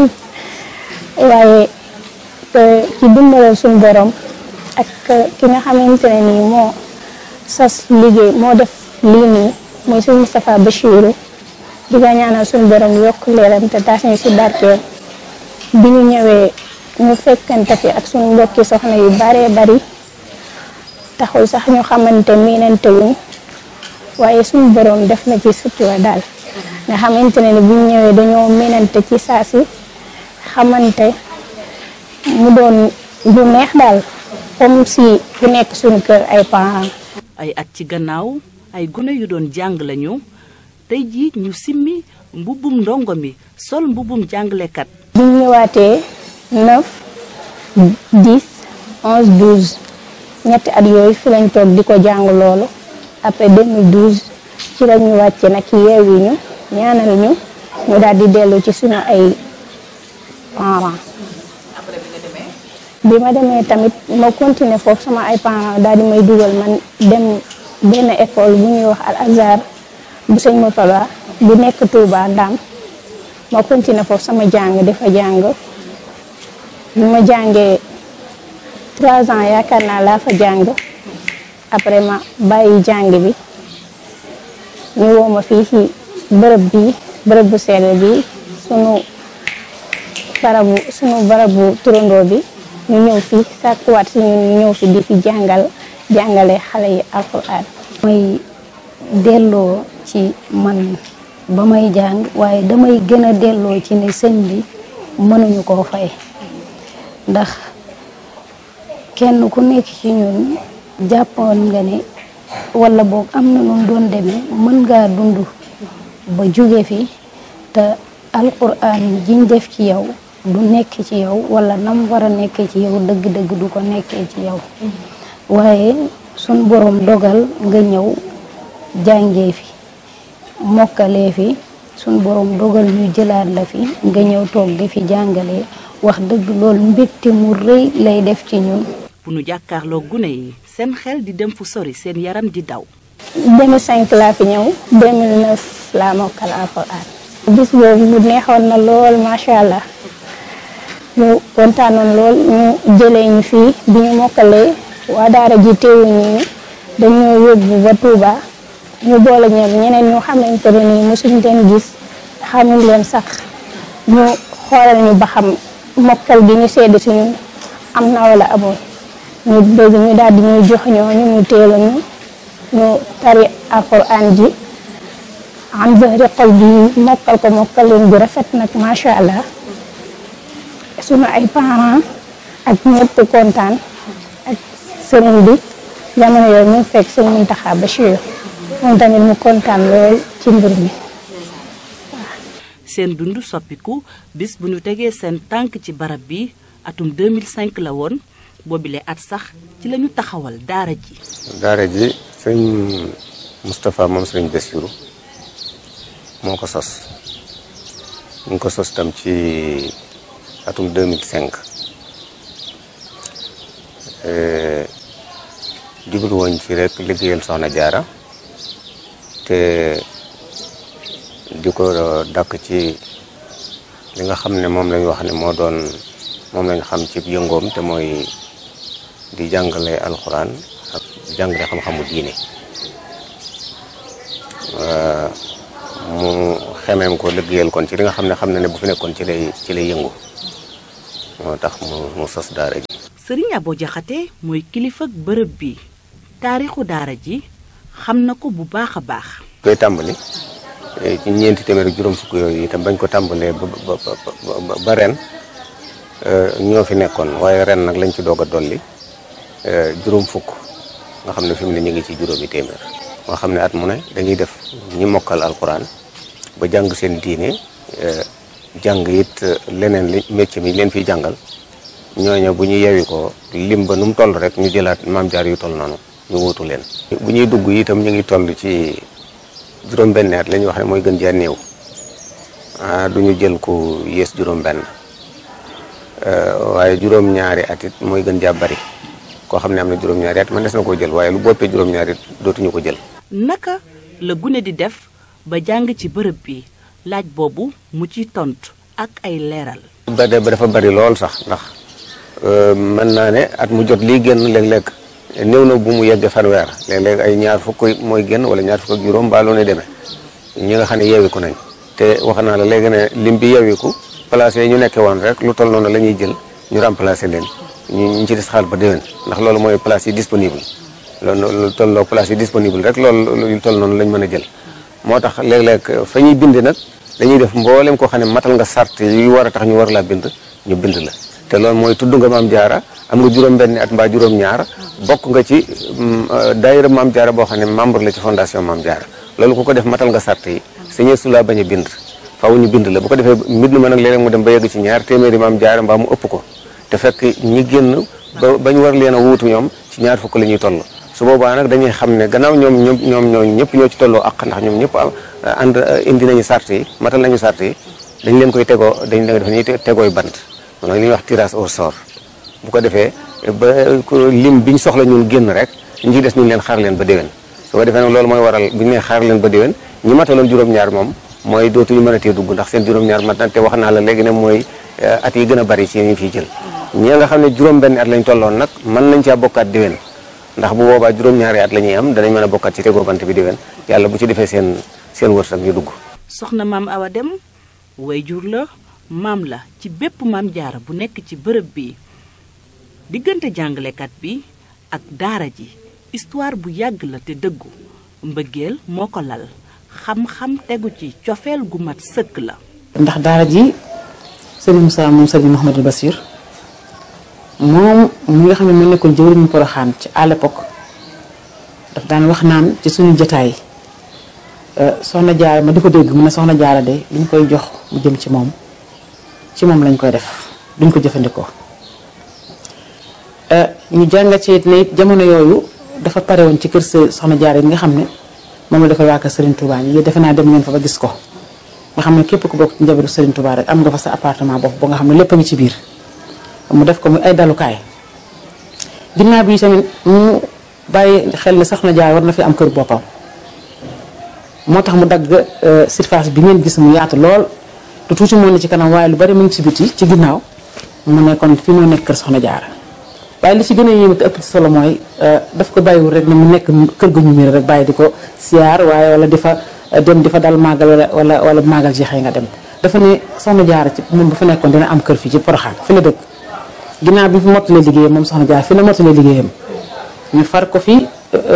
waaye ci dimbalal suñu borom ak ki nga xamante ne nii moo sas liggéey moo def lii nii mooy suñu Moustapha Bachirou di nga ñaanal suñu borom yokk leeram te taas ñu ci barkeel bi ñu ñëwee ñu fekkante fi ak suñu mbokki soxna yu baree bari taxul sax ñu xamante miinante wuñ waaye suñu borom def na ci sutura daal nga xamante ne ni bu ñu ñëwee dañoo miinante ci saa si xamante mu doon bu neex daal comme si bu nekk suñu kër ay parents. ay at ci gannaaw ay gune yu doon jàng lañu tey jii ñu simmi mbubbum ndongo mi sol mbubbum jàngalekat. bi ñu ñëwaatee neuf dix onze douze ñetti at yooyu fi lañ toog di ko jàng loolu après deux mille douze ci la ñu wàcce nag yeewi ñu ñaanal ñu ñu daal di dellu ci suñu ay parents. bi ma demee tamit ma continuer foofu sama ay parents daal di may dugal man dem benn école bu ñuy wax Al Azhar bu sëñ Moutala bu nekk Touba Ndam ma continuer foofu sama jàng dafa jàng bi ma jàngee trois ans yaakaar naa laa fa jàng après ma bàyyi jàng bi ñu woo ma fii ci bërëb bi bërëb bu sell bi sunu barabu sunu barabu turandoo bi ñu ñëw fi sàkkuwaat si ñun ñu ñëw fi di fi jàngal jàngale xale yi alxuraan. may delloo ci man ba may jàng waaye damay gën a delloo ci ne sëñ bi mënuñu koo fay ndax kenn ku nekk ci ñun jàppoon nga ne walla boog am na nun doon demee mën ngaa dund ba jóge fi te alxuraan jiñ def ci yow du nekk ci yow wala nam war a nekkee ci yow dëgg-dëgg du ko nekkee ci yow waaye sun borom dogal nga ñëw jàngee fi mokkalee fi sun borom dogal ñu jëlaat la fi nga ñëw toog di fi jàngalee wax dëgg loolu mbégte mu rëy lay def ci ñun. bu nu jàkkaarloo gune yi seen xel di dem fu sori seen yaram di daw. deux mille cinq laa fi ñëw deux mille neuf laa mokkal alxuraan. bis boobu mu neexoon na lool macha allah. ñu kontaanoon lool ñu jëlee ñu fii bi ñu mokkalee waa daara ji teewuñu ñu dañoo yóbbu ba Touba ñu boole ñoom ñeneen ñu xamante ne nii mosuñ leen gis xamuñ leen sax ñu xoolal ñu ba xam mokkal bi ñu sedd si ñun am na wala amul ñu bëgg ñu daal di ñuy jox ñooñu ñu teel a ñu ñu tari alxuraan ji am zahri xol bi mokkal ko mokkal leen bu rafet nag macha allah. sunu ay parents ak ñëpp kontaan ak sëriñ bi jamono yooyu ñu fekk sëriñ Mountakha Bachir moom tamit mu kontaan lool ci mbir mi. seen dund soppiku bis bu ñu tegee seen tànk ci barab bi atum deux mille cinq la woon boobile at sax ci lañu taxawal daara ji. daara ji sëñ Moustapha moom sëriñ Bachirou moo ko sos ñu ngi ko sos tam ci atum deux mille cinq jublu woon ci rek liggéeyal soxna jaara te di ko dakk ci li nga xam ne moom lañ wax ne moo doon moom lañ xam ci yëngoom te mooy di jàngale alxuraan ak jàngale xam-xamu diine mu xemeem ko liggéeyal kon ci li nga xam ne xam na ne bu fi nekkoon ci lay ci lay yëngu moo tax mu mu sos daara ji. Sëriñ Abo Jaxate mooy kilifa bërëb bi taarixu daara ji xam na ko bu baax a baax. koy tàmbali ci ñeenti téeméer ak juróom fukk yooyu itam bañ ko tàmbalee ba ba ba ren ñoo fi nekkoon waaye ren nag lañ ci doog a dolli juróom fukk nga xam ne fi mu ne ñu ngi ci juróomi téeméer. nga xam ne at mu ne dañuy def ñi mokkal alquran ba jàng seen diine jàng it leneen li métier mi leen fiy jàngal ñooñu bu ñu yewi ko lim ba nu mu toll rek ñu jëlaat maam jaar yu toll noonu ñu wuutu leen. bu ñuy dugg itam ñu ngi toll ci juróom-benn at la ñuy wax ne mooy gën jaa néew ah du ñu jël ku yées juróom-benn waaye juróom-ñaari at it mooy gën jaa bari koo xam ne am na juróom-ñaari at man des na koo jël waaye lu boppee juróom-ñaari it dootuñu ko jël. naka la gune di def ba jàng ci bërëb bi laaj boobu mu ci tontu ak ay leeral. ba dafa bari lool sax ndax mën naa ne at mu jot lii génn léeg-léeg néew na bu mu yegg fanweer léeg-léeg ay ñaar fukk mooy génn wala ñaar fukk ak juróom baaloo ne demee ñi nga xam ne yeewiku nañ te wax naa la léegi ne lim bi yeewiku place yi ñu nekkee woon rek lu toll noonu la ñuy jël ñu remplacer leen ñu ñu ci des xaal ba déwén ndax loolu mooy place yi disponible loolu lu tolloo place yi disponible rek loolu lu toll noonu lañ mën a jël moo tax léeg-léeg fa ñuy bind nag dañuy def mboolem koo xam ne matal nga sart yu war a tax ñu war laa bind ñu bind la te loolu mooy tudd nga maam jaara am nga juróom-benn at mbaa juróom-ñaar bokk nga ci daayira maam jaara boo xam ne membre la ci fondation maam jaara loolu ku ko def matal nga sart yi sañee su laa bañ a bind faaw ñu bind la bu ko defee mbind ma nag léeg-léeg mu dem ba yegg ci ñaar téeméeri maam jaara mbaa mu ëpp ko te fekk ñi génn ba bañ war leen a wuutu ñoom ci ñaar fukk la ñuy toll su boobaa nag dañuy xam ne gannaaw ñoom ñoom ñoom ñoo ñëpp ñoo ci tolloo ak ndax ñoom ñëpp ànd indi nañu sart yi matal nañu sart yi dañ leen koy tegoo dañ leen def ñuy tegooy bant mooy li ñuy wax tirage au sort bu ko defee ba lim biñ soxla ñun génn rek ñu ci des ñu leen xaar leen ba déwén su ko defee nag loolu mooy waral bu ñu nee xaar leen ba déwén ñi mataloon juróom-ñaar moom mooy dootuñu mën a tee dugg ndax seen juróom-ñaar mat na te wax naa la léegi ne mooy at yi gën a bari ci ñu fiy jël ñi nga xam ne juróom-benn at lañ tolloon nag mën nañ caa bokkaat déwén ndax bu boobaa juróom-ñaari at la ñuy am danañ mën a bokkaat ci tegoo bant bi déwén yàlla bu ci defee seen seen wërsëg ñu dugg. soxna maam Awa Dem wayjur la maam la ci bépp maam jaara bu nekk ci bërëb bi diggante jàngalekat bi ak daara ji histoire bu yàgg la te dëggu mbëggeel moo ko lal xam-xam tegu ci cofeel gu mat sëkk la. ndax daara ji sëriñ Moussa moom sëriñ Mouhamadou Bassir moom mi nga xam ne mu nekkoon jëwriñu Poroxaan ci à l'époque daf daan wax naan ci suñu jotaay soxna jaara ma di ko dégg mu ne soxna jaara de li ñu koy jox mu jëm ci moom ci moom lañ koy def duñ ko jëfandikoo ñu jàngat ci it ne it jamono yooyu dafa pare woon ci kër soxna jaara yi nga xam ne moom la defal waa kër Serigne Touba yi defe naa dem ngeen fa ba gis ko nga xam ne képp ku bokk ci njabootu Serigne Touba rek am nga fa sa appartement bopp ba nga xam ne lépp a ngi ci biir mu def ko muy ay dalukaay ginnaaw bi tamit mu bàyyi xel ne soxna jaara war na fi am kër boppam moo tax mu dagg surface bi ngeen gis mu yaatu lool te tuuti moo ne ci kanam waaye lu bari mu ngi ci biti ci ginnaaw mu ne kon fii moo nekk kër soxna jaara waaye li ci gën a yéeme te ëpp ci solo mooy daf ko bàyyiwul rek ne mu nekk kër gu ñu miir rek bàyyi di ko siyaar waaye wala di fa dem di fa dal màggal wala wala wala màggal jeexee nga dem dafa ne soxna jaara ci moom bu fa nekkoon dina am kër fii ci Poroxaan fi la dëkk ginnaaw bi fi mottalee liggéeyam moom soxna jaara fi la mottalee liggéeyam ñu far ko fi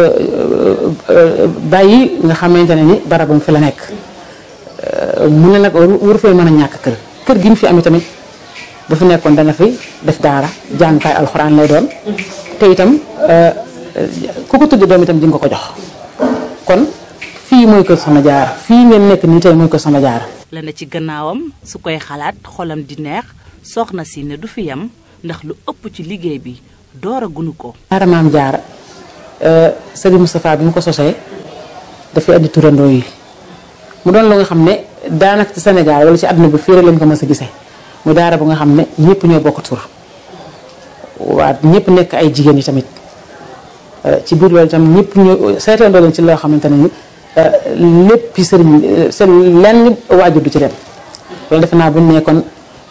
bàyyi nga xamante ne ni barabam fi la nekk mu ne nag waru fee mën a ñàkk kër kër gi ñu fi am tamit bu fi nekkoon dana fi def daara jàngukaay alxuraan lay doon te itam ku ko tudd doom itam di nga ko jox kon fii mooy kër soxna jaara fii ngeen nekk nii tey mooy kër soxna jaara la na ci gannaawam su koy xalaat xolam di neex soxna si ne du fi yam ndax lu ëpp ci liggéey bi door a gunu ko daara maam jaara Sëriñ Moustapha bi mu ko sosee dafay andi turandoo yi mu doon lu nga xam ne daanaka ci Sénégal wala ci àdduna bi fii rek lañ ko mës a gisee mu daara bu nga xam ne ñëpp ñoo bokk tur waa ñëpp nekk ay jigéen yi tamit ci biir loolu itam ñëpp ñoo seetandoo leen ci loo xamante ne ni lépp sëriñ seen lenn waajur du ci dem loolu defe naa bu ñu ne kon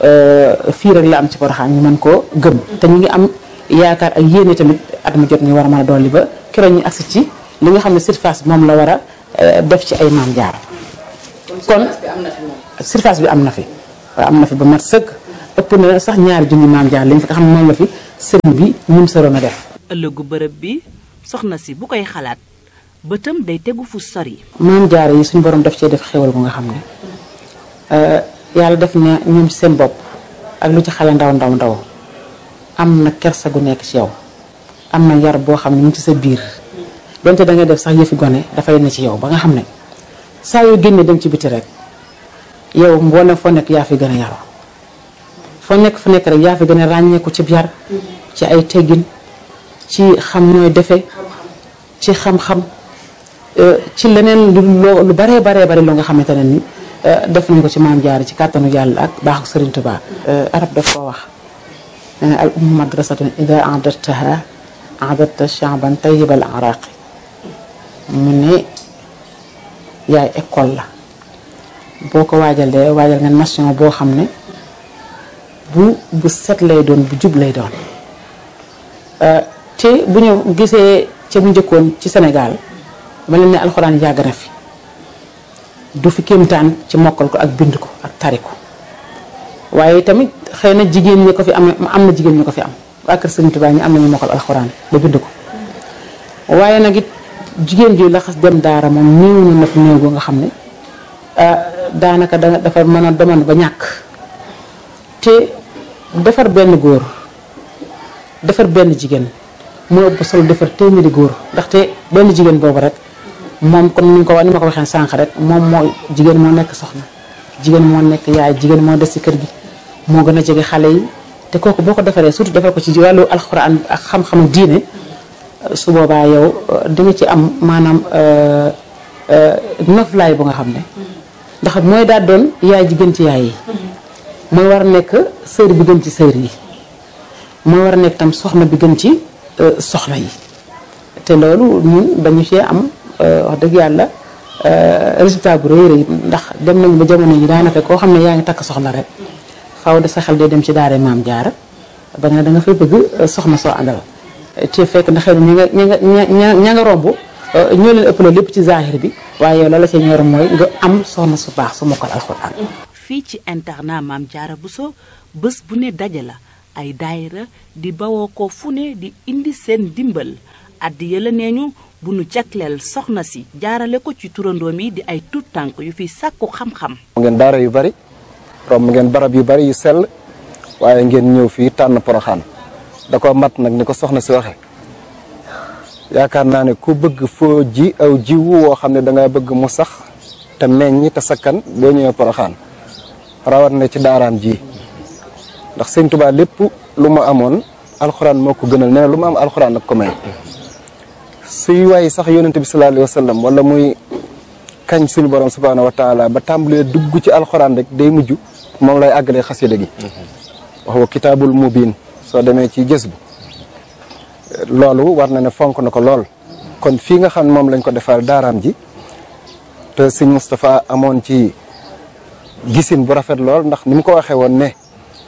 fii rek la am ci Porokhane ñu mën koo gëm te ñu ngi am yaakaar ak yéene tamit at mu jot ñu war a mën a dolli ba keroog ñu agsi ci li nga xam ne surface bi moom la war a def ci ay Maam Jaara kon surface bi am na fi waaw am na fi ba mat sëkk ëpp na sax ñaari junni Maam Jaara lañ fi nga xam ne moom la fi sëriñ bi ñun soroon a def. ëllëgu bërëb bi soxna si bu koy xalaat bëtam day tegu fu sori. Maam Jaara yi suñu borom def cee def xéwal bu nga xam ne yàlla def na ñoom ci seen bopp ak lu ci xale ndaw ndaw ndaw am na kersa gu nekk ci yow am na yar boo xam ne mu ngi ci sa biir donte da ngay def sax yëfi gone dafay ne ci yow ba nga xam ne saa yoo génnee dem ci biti rek yow mboolem foo nekk yaa fi gën a yaroo foo nekk fu nekk rek yaa fi gën a ràññeeku ci yar ci ay teggin ci xam nooy defe ci xam-xam ci leneen lu lu baree baree bari loo nga xamante ne ni def nañ ko ci Maam Jaara ci kàttanu yàlla ak baaxu Sëriñ Tuubaa. arab daf koo wax al ummu madrasatun ida a'dadtaha a'dadta sha'ban tayyibal araqi mu ne yaay école la boo ko waajalee waajal nga nation boo xam ne bu bu set lay doon bu jub lay doon te bu ñu gisee ca bu njëkkoon ci Sénégal ma leen ne alxuraan yàgg na fi du fi kéemtaan ci mokkal ko ak bind ko ak tari ko waaye tamit xëy na jigéen ñi ko fi am am na jigéen ñi ko fi am waa kër Sëriñ Tuubaa ñi am nañu mokkal alxuraan ba bind ko waaye nag it jigéen ji la xas dem daara moom néew na fi néew boo nga xam ne daanaka da dafa mën a demoon ba ñàkk te defar benn góor defar benn jigéen moo ëpp solo defar téeméeri góor ndaxte benn jigéen boobu rek moom comme ni nga ko wax ni ma ko waxee sànq rek moom moo jigéen moo nekk soxna jigéen moo nekk yaay jigéen moo des ci kër gi moo gën a jege xale yi te kooku boo ko defaree surtout defar ko ci wàllu alxuraan ak xam-xamu diine su boobaa yow di nga ci am maanaam noflaay bu nga xam ne ndax mooy daal doon yaay ji gën ci yaay yi mooy war a nekk sër bi gën ci sër yi mooy war a nekk tam soxna bi gën ci soxna yi te loolu ñun dañu cee am wax dëgg yàlla résultat bu rëy rëy ndax dem nañu ba jamono yi daanaka koo xam ne yaa ngi takk soxna rek faaw de sa xel day dem ci daara Maam Jaara ba nga da nga fay bëgg soxna soo àndal te fekk na xëy na ña nga ña nga ña nga romb ñoo leen ëppale lépp ci zahir bi waaye yow la la ca ñor mooy nga am soxna su baax su mokkal alxuraan. fii ci internat Maam Jaara Bousso bés bu ne daje la ay daayira di bawoo ko fu ne di indi seen dimbal addi yëla nee ñu bu nu jagleel soxna si jaarale ko ci turandoom yi di ay tuut tànk yu fi sàkku xam-xam. ngeen daara yu bari romb ngeen barab yu bari yu sell waaye ngeen ñëw fii tànn Porokhane da ko mat nag ni ko soxna si waxe yaakaar naa ne ku bëgg foo ji aw jiwu woo xam ne da nga bëgg mu sax te meññ te sakkan boo ñëwee Porokhane rawat na ci daaraam ji ndax Sëñ Tuubaa lépp lu mu amoon alxuraan moo ko gënal nee na lu mu am alxuraan nag ko may suy waay sax yonente bi sallallahu alayhi wa sallam wala muy kañ suñu borom subhaanahu wa taala ba tàmbalee dugg ci alxuraan rek day mujj moom lay àggalee xasida gi wax wa kitaabul mubiin soo demee ci gës bu loolu war na ne fonk na ko lool kon fii nga xam ne moom lañ ko defal daaraam ji te sëñ Moustapha amoon ci gisin bu rafet lool ndax ni mu ko waxee woon ne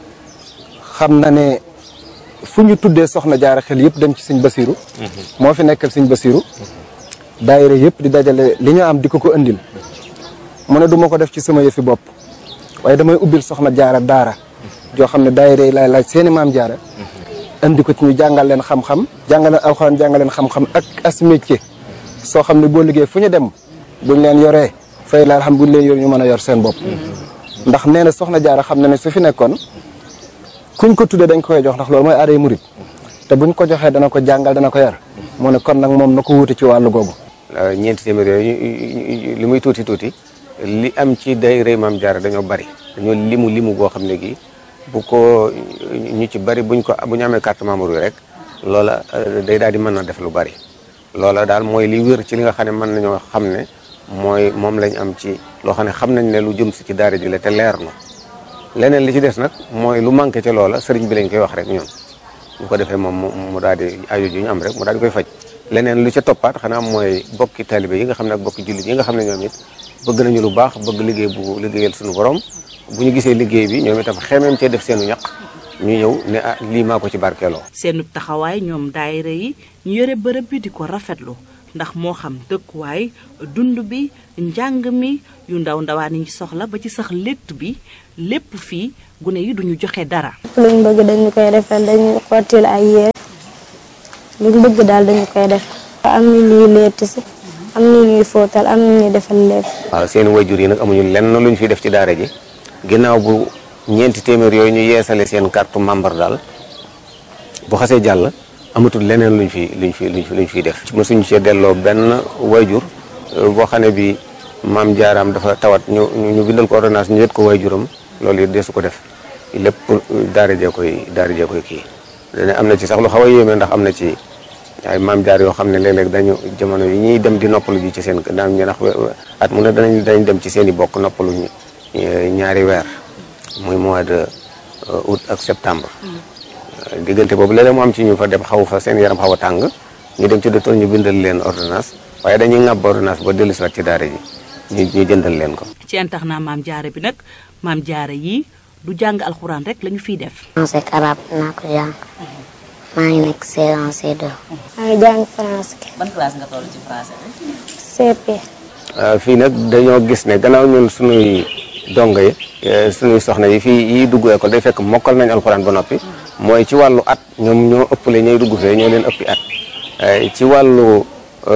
xam na ne fu ñu tuddee soxna jaara xel yëpp dem ci sëñ Basiru moo fi nekkal sëñ Basiru daayira yëpp di dajale li ñu am di ko ko andil mu ne du ma ko def ci sama yëfi bopp waaye damay ubbil soxna jaara daara joo xam ne daayira yi laay laaj seeni maam jaara andi ko ci ñu jàngal leen xam-xam jàngal leen alxuraan jàngal leen xam-xam ak as métier soo xam ne boo liggéey fu ñu dem buñ leen yoree fay la xam buñ leen yor ñu mën a yor seen bopp ndax nee na soxna jaara xam na ne su fi nekkoon kuñ ko tuddee dañ ko koy jox ndax loolu mooy aaday murit te buñ ko joxee dana ko jàngal dana ko yar mu ne kon nag moom na ko wuute ci wàllu googu. ñeenti téeméer yooyu li muy tuuti tuuti li am ci daayira Maam Jaara dañoo bari dañoo limu limu goo xam ne gi bu ko ñu ci bari buñ ko bu ñu amee carte membre yi rek loola day daal di mën na def lu bari loola daal mooy li wér ci li nga xam ne mën nañoo xam ne mooy moom lañ am ci loo xam ne xam nañ ne lu jëm si ci daara ji la te leer na leneen li ci des nag mooy lu manqué ca loola sëriñ bi lañ koy wax rek ñun bu ko defee moom mu daal di aju ji ñu am rek mu daal di koy faj leneen lu ca toppaat xanaa mooy bokki taalibe yi nga xam ne ak bokki jullit yi nga xam ne ñoom it bëgg nañu lu baax bëgg liggéey bu liggéeyal suñu borom bu ñu gisee liggéey bi ñoom itam xemeem cee def seenu ñaq ñu ñëw ne ah lii maa ko ci barkeeloo. seenub taxawaay ñoom daayira yi ñu yore bërëb bi di ko rafetlu ndax moo xam dëkkuwaay dund bi njàng mi yu ndaw ndawaan yi soxla ba ci sax létt bi lépp fii gune yi duñu joxe dara. luñ bëgg dañu koy defal dañu xottil ay yéer luñ bëgg daal dañu koy def am na ñuy létt si am na ñuy fóotal am na ñuy defal lépp. waaw seen wayjur yi nag amuñu lenn luñ fi def ci daara ji ginnaaw bu ñeenti téeméer yooyu ñu yeesale seen carte membre daal bu xasee jàll amatul leneen luñ fi luñ fi luñ fi luñ fiy def. mosuñu cee delloo benn wayjur boo xam ne bi maam jaaraam dafa tawat ñu ñu bindal ko ordonnance ñu yët ko wayjuram loolu it deesu ko def lépp daara jee koy daara jee koy kii. dana am na ci sax lu xaw a yéeme ndax am na ci ay maam jaar yoo xam ne léeg-léeg dañu jamono yi ñuy dem di noppalu ji ci seen daan ñu ndax at mu ne danañ danañ dem ci seen i bokk noppalu ñaari weer muy mois de août ak septembre. diggante boobu léeg-léeg mu am ci ñu fa dem xaw fa seen yaram xaw a tàng ñu dem ci docteur ñu bindal leen ordonnance waaye dañuy ŋàbb ordonnance ba dellu si waat ci daara ji ñu ñu jëndal leen ko. ci internat maam jaara bi nag maam jaara yi du jàng alxuraan rek lañu fiy def. français ak arabe naa ko jàng maa ngi nekk C un C deux. maa ngi jàng français. ban classe nga toll ci français bi. C P. fii nag dañoo gis ne gannaaw ñun suñuy dongo yi suñuy soxna yi fii yi dugg école day fekk mokkal nañ alxuraan ba noppi mooy ci wàllu at ñoom ñoo ëppale ñooy dugg fee ñoo leen ëppi at ci wàllu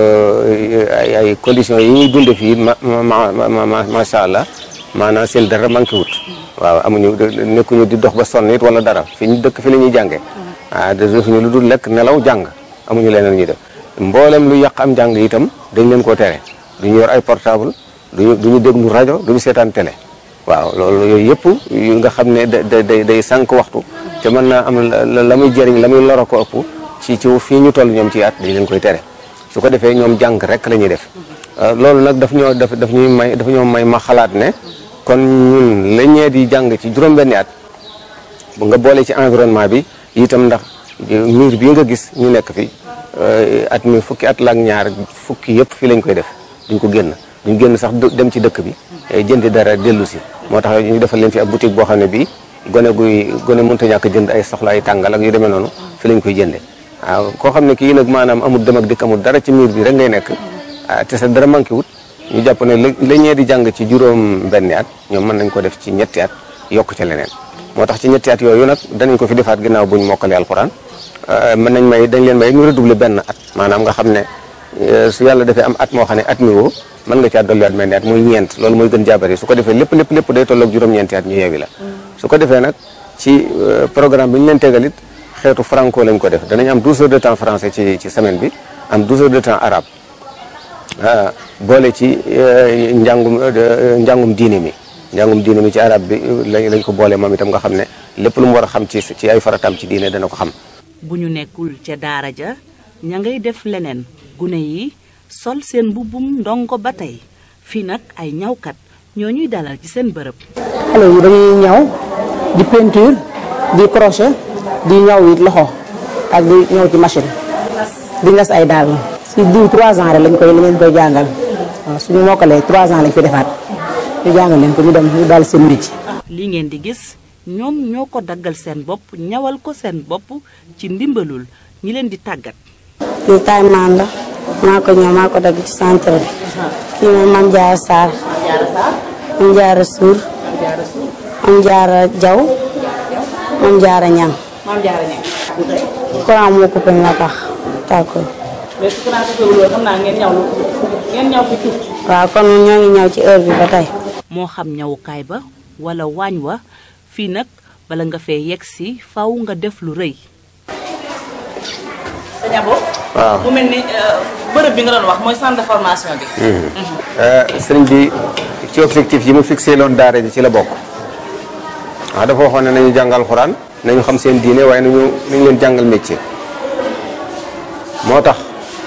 ay ay conditions yi ñuy dunde fii ma ma macha allah maanaam seen dara manqué wut waaw amuñu nekkuñu di dox ba sonn it wala dara fi ñu dëkk fi la ñuy jàngee ah defuñu lu dul lekk nelaw jàng amuñu leneen ñuy def mboolem lu yàq am jàng itam dañ leen koo tere duñu yor ay portable duñu duñu déglu rajo duñu seetaan télé waaw loolu yooyu yëpp yu nga xam ne da day day sànq waxtu te mën naa am la muy jëriñ la muy loro ko ëpp ci ci fii ñu toll ñoom ci at dañ leen koy tere su ko defee ñoom jàng rek la ñuy def loolu nag daf ñoo daf daf ñuy may daf ñoo may ma xalaat ne kon ñun la ñee di jàng ci juróom-benni at bu nga boole ci environnement bi itam ndax miir bii nga gis ñu nekk fi at mi fukki at la ak ñaar fukki yëpp fii lañ koy def duñ ko génn duñ génn sax dem ci dëkk bi jëndi dara dellu si moo tax ñu defal leen fi ab boutique boo xam ne bii gone guy gone mënta ñàkk jënd ay soxla ay tàngal ak yu demee noonu fi lañ koy jënde waaw koo xam ne kii nag maanaam amul dem ak dikk amul dara ci miir bi rek ngay nekk te sa dara manqué wut ñu jàpp ne la ñee di jàng ci juróom benni at ñoom mën nañ ko def ci ñetti at yokk ca leneen moo tax ci ñetti at yooyu nag danañ ko fi defaat ginnaaw buñ mokkale alxuraan mën nañ may dañ leen may ñu redoubler benn at maanaam nga xam ne su yàlla defee am at moo xam ne at mi woo mën nga caa dolliwaat mel ni at muy ñeent loolu mooy gën jaabari su ko defee lépp lépp lépp day tolloog juróom-ñeenti at ñu yeewi la su ko defee nag ci programme bi ñu leen tegalit xeetu franco lañ ko def danañ am douze heures de temps français ci ci semaine bi am douze heures de temps arabe boole ci njàngum njàngum diine mi njàngum diine mi ci arabe bi lañ lañ ko boole moom itam nga xam ne lépp lu mu war a xam ci ci ay farataam ci diine dana ko xam. bu ñu nekkul ca daara ja ña ngay def leneen gune yi sol seen mbubbum ndongo ba tey fii nag ay ñawkat ñoo ñuy dalal ci seen bërëb. xale yi dañuy ñaw di peinture di crochet di ñaw it loxo ak di ñaw ci machine di ngas ay daal si diw trois ans rek lañ koy lañ koy jàngal waaw suñu mokkalee trois ans lañ fi defaat ñu jàngal leen ko ñu dem ñu daal seen métier. li ngeen di gis ñoom ñoo ko daggal seen bopp ñawal ko seen bopp ci ndimbalul ñi leen di tàggat. lii taay maan la maa ko ñëw maa ko dagg ci centre bi kii moom Mame Diarra Sarr Mame Diarra Sour Mame Diarra Diaw Mame Diarra Niang courant moo coupé moo tax tàkkul mais su courant coupé loolu xam naa ngeen ñaw ngeen ñaw fi tuuti. waaw kon ñoo ngi ñaw ci heure bi ba tey. moo xam ñawukaay ba wala waañ wa fii nag bala nga fee yegg si faw nga def lu rëy. sëñ Abo. waaw mu mel ni bërëb bi nga doon wax mooy centre de formation bi. sëriñ bi ci objectif yi mu fixé loon daara ji ci la bokk waaw dafa waxoon ne nañu jàngal xuraan nañu xam seen diine waaye nañu nañu leen jàngal métier moo tax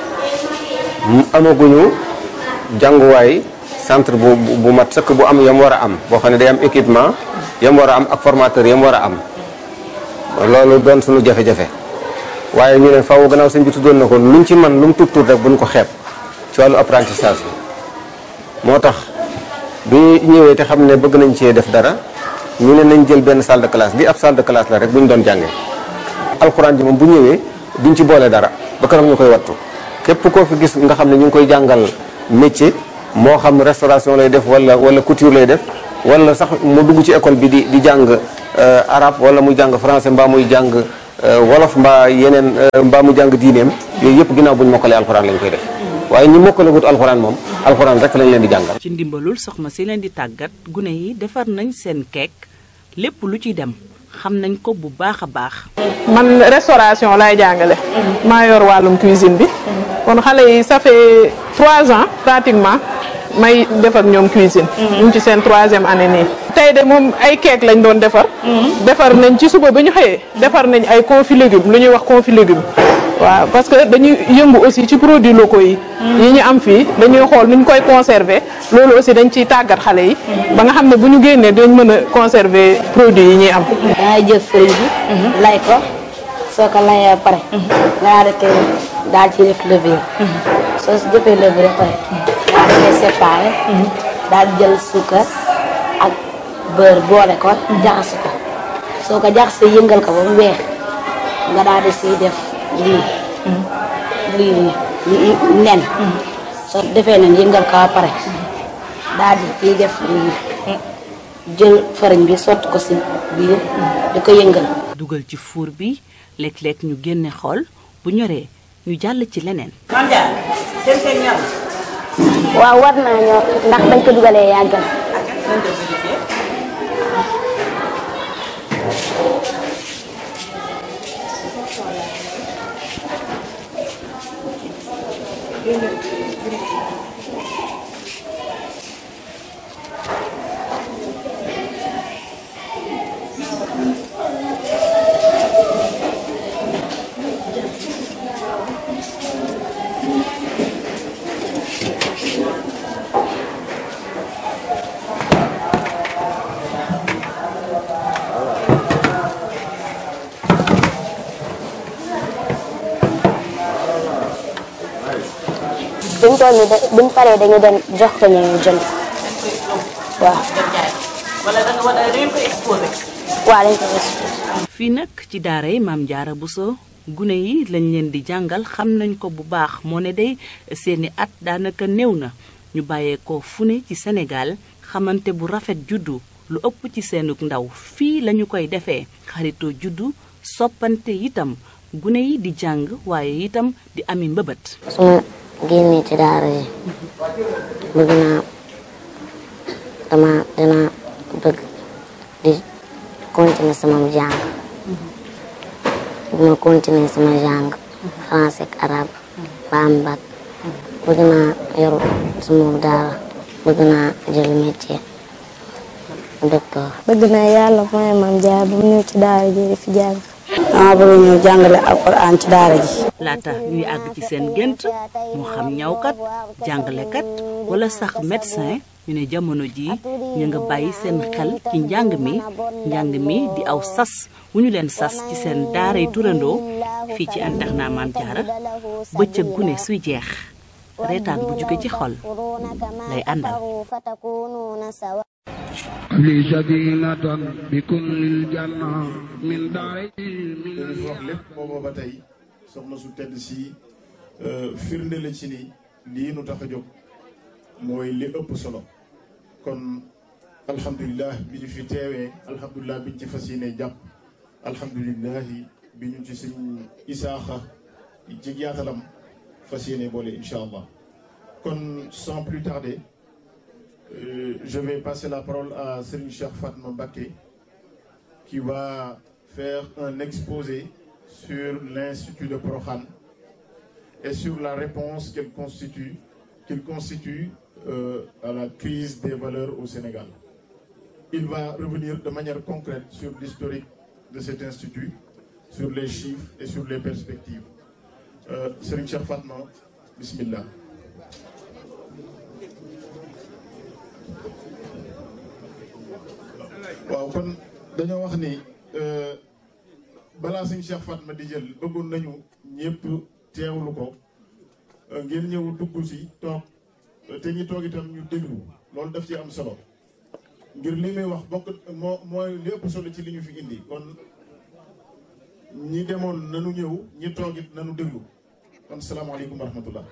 amaguñu jànguwaay centre bu bu mat sëkk bu am yam war a am boo xam ne day am équipement yam war a am ak formateur yam war a am loolu doon suñu jafe-jafe waaye ñu ne faaw gannaaw sëñ bi tuddoon na ko luñ ci man lu mu tuut tuut rek buñ ko xeeb ci wàllu apprentissage bi moo tax bi ñëwee te xam ne bëgg nañ cee def dara ñu ne nañ jël benn salle de classe bi ab salle de classe la rek bu ñu doon jàngee alxuraan ji moom bu ñëwee duñ ci boole dara ba kanam ñu koy wattu képp koo fi gis nga xam ne ñu ngi koy jàngal métier moo xam restauration lay def wala wala couture lay def wala sax mu dugg ci école bi di di jàng arabe wala muy jàng français mbaa muy jàng wolof mbaa yeneen mbaa mu jàng diineem yooyu yëpp ginnaaw buñ mokkalee alxuraan lañ koy def waaye ñi mokkalagut alxuraan moom alxuraan rek lañ leen di jàngal. ci ndimbalul soxna si leen di tàggat gune yi defar nañ seen keek lépp lu ci dem xam nañ ko bu baax a baax. man restauration laay jàngale. maa yor wàllum cuisine bi. kon xale yi ça fait trois ans pratiquement may def ak ñoom cuisine. ñu ngi ci seen troisième année nii. tey de moom ay keek lañ doon defar. defar nañ ci suba ba ñu xëyee. defar nañ ay confit légumes lu ñuy wax confit légumes. waaw parce que dañuy yëngu aussi ci produits locaux yi. yi ñu am fii dañuy xool nu ñu koy conserver loolu aussi dañ ciy tàggat xale yi. ba nga xam ne bu ñu génnee dañ mën a conserver produits yi ñuy am. dangay jël fëriñ bi. lay ko soo ko layee ba pare. nga rek daal ci def levure. soo si jëfee levure ba pare. daal di koy séparé. daal di jël suukar ak beurre boole ko. jaxase ko soo ko jaxasee yëngal ko ba mu weex nga daal di siy def. lii lii nii nen soo defee nen yëngal ko ba pare daal di ciy def lii jël fariñ bi sotti ko si biir di ko yëngal. dugal ci fuur bi léeg-léeg ñu génne xool bu ñoree ñu jàll ci leneen. waaw war naa ñor ndax bañ ko dugalee yàgg na. buñ toll nii de buñ paree dañu dem jox ko ñu jënd waaw. wala da nga war a da ngeen koy exposé. waaw dañ koy exposé. fii nag ci daara yi Maam Jaara Buso gune yi lañ leen di jàngal xam nañ ko bu baax moo ne day seeni at daanaka néew na ñu bàyyeekoo fu ne ci Sénégal xamante bu rafet juddu lu ëpp ci seenug ndaw fii lañu koy defee xaritoo juddu soppante itam gune yi di jàng waaye itam di ami mbëbët. génne ci daara yi bëgg naa dama dina bëgg di continuer sama jàng duma continuer sama jàng français ak arabe ba am bac bëgg naa yor sama daara bëgg naa jël métier docteur. bëgg naa yàlla mooy Maam Jaara bu mu ñëw ci daara ji di fi jàng. dama bëgg ñëw jàngale alxuraan ci daara ji. laata ñuy àgg ci seen gént moo xam ñawkat jàngalekat wala sax médecin ñu ne jamono jii ñu nga bàyyi seen xel ci njàng mi njàng mi di aw sas wu ñu leen sas ci seen daaray turandoo fii ci internat Maam Jaara bëccëg gune suy jeex reetaan bu jóge ci xol lay àndal. li sadinatan bi kullil janna min daari min wax lépp booba ba tey soxna su tedd si firnde la ci ni lii nu tax a jóg mooy li ëpp solo kon alhamdulilah bi ñu fi teewee alhamdulilah bi ñu ci fas yéene jàpp alhamdulilah bi ñu ci suñ isaaxa ci yaatalam fas yéene boole incha allah kon sans plus tarder Euh, je vais passer la parole à Serigne Cheikh Fatma Mbacké qui va faire un exposé sur l'Institut de Prokhane et sur la réponse qu'il constitue, qu'il constitue euh, à la crise des valeurs au Sénégal. Il va revenir de manière concrète sur l'historique de cet institut, sur les chiffres et sur les perspectives. Euh, Serigne Cheikh Fatma, bismillah. waaw kon dañoo wax ni balaa suñ Cheikh Fatma di jël bëggoon nañu ñëpp teewlu ko ngeen ñëw dugg ci toog te ñi toog itam ñu déglu loolu daf ci am solo ngir li may wax bokk moo mooy li ëpp solo ci li ñu fi indi kon ñi demoon nanu ñëw ñi toogit nanu déglu kon salaamaaleykum wa rahmatullah.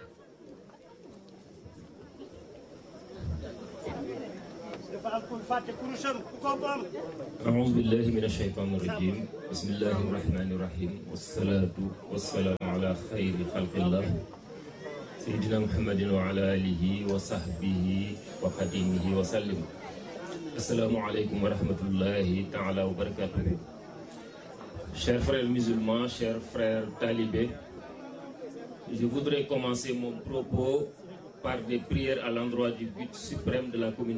أعوذ بالله من الشيطان الرجيم بسم الله الرحمن الرحيم والصلاة والسلام على خير خلق الله سيدنا محمد وعلى آله وصحبه وخديمه وسلم. السلام عليكم ورحمة الله تعالى وبركاته. Chers frères musulmans, chers frères talibés, je voudrais commencer mon propos par des prières à l'endroit du but suprême de la communauté.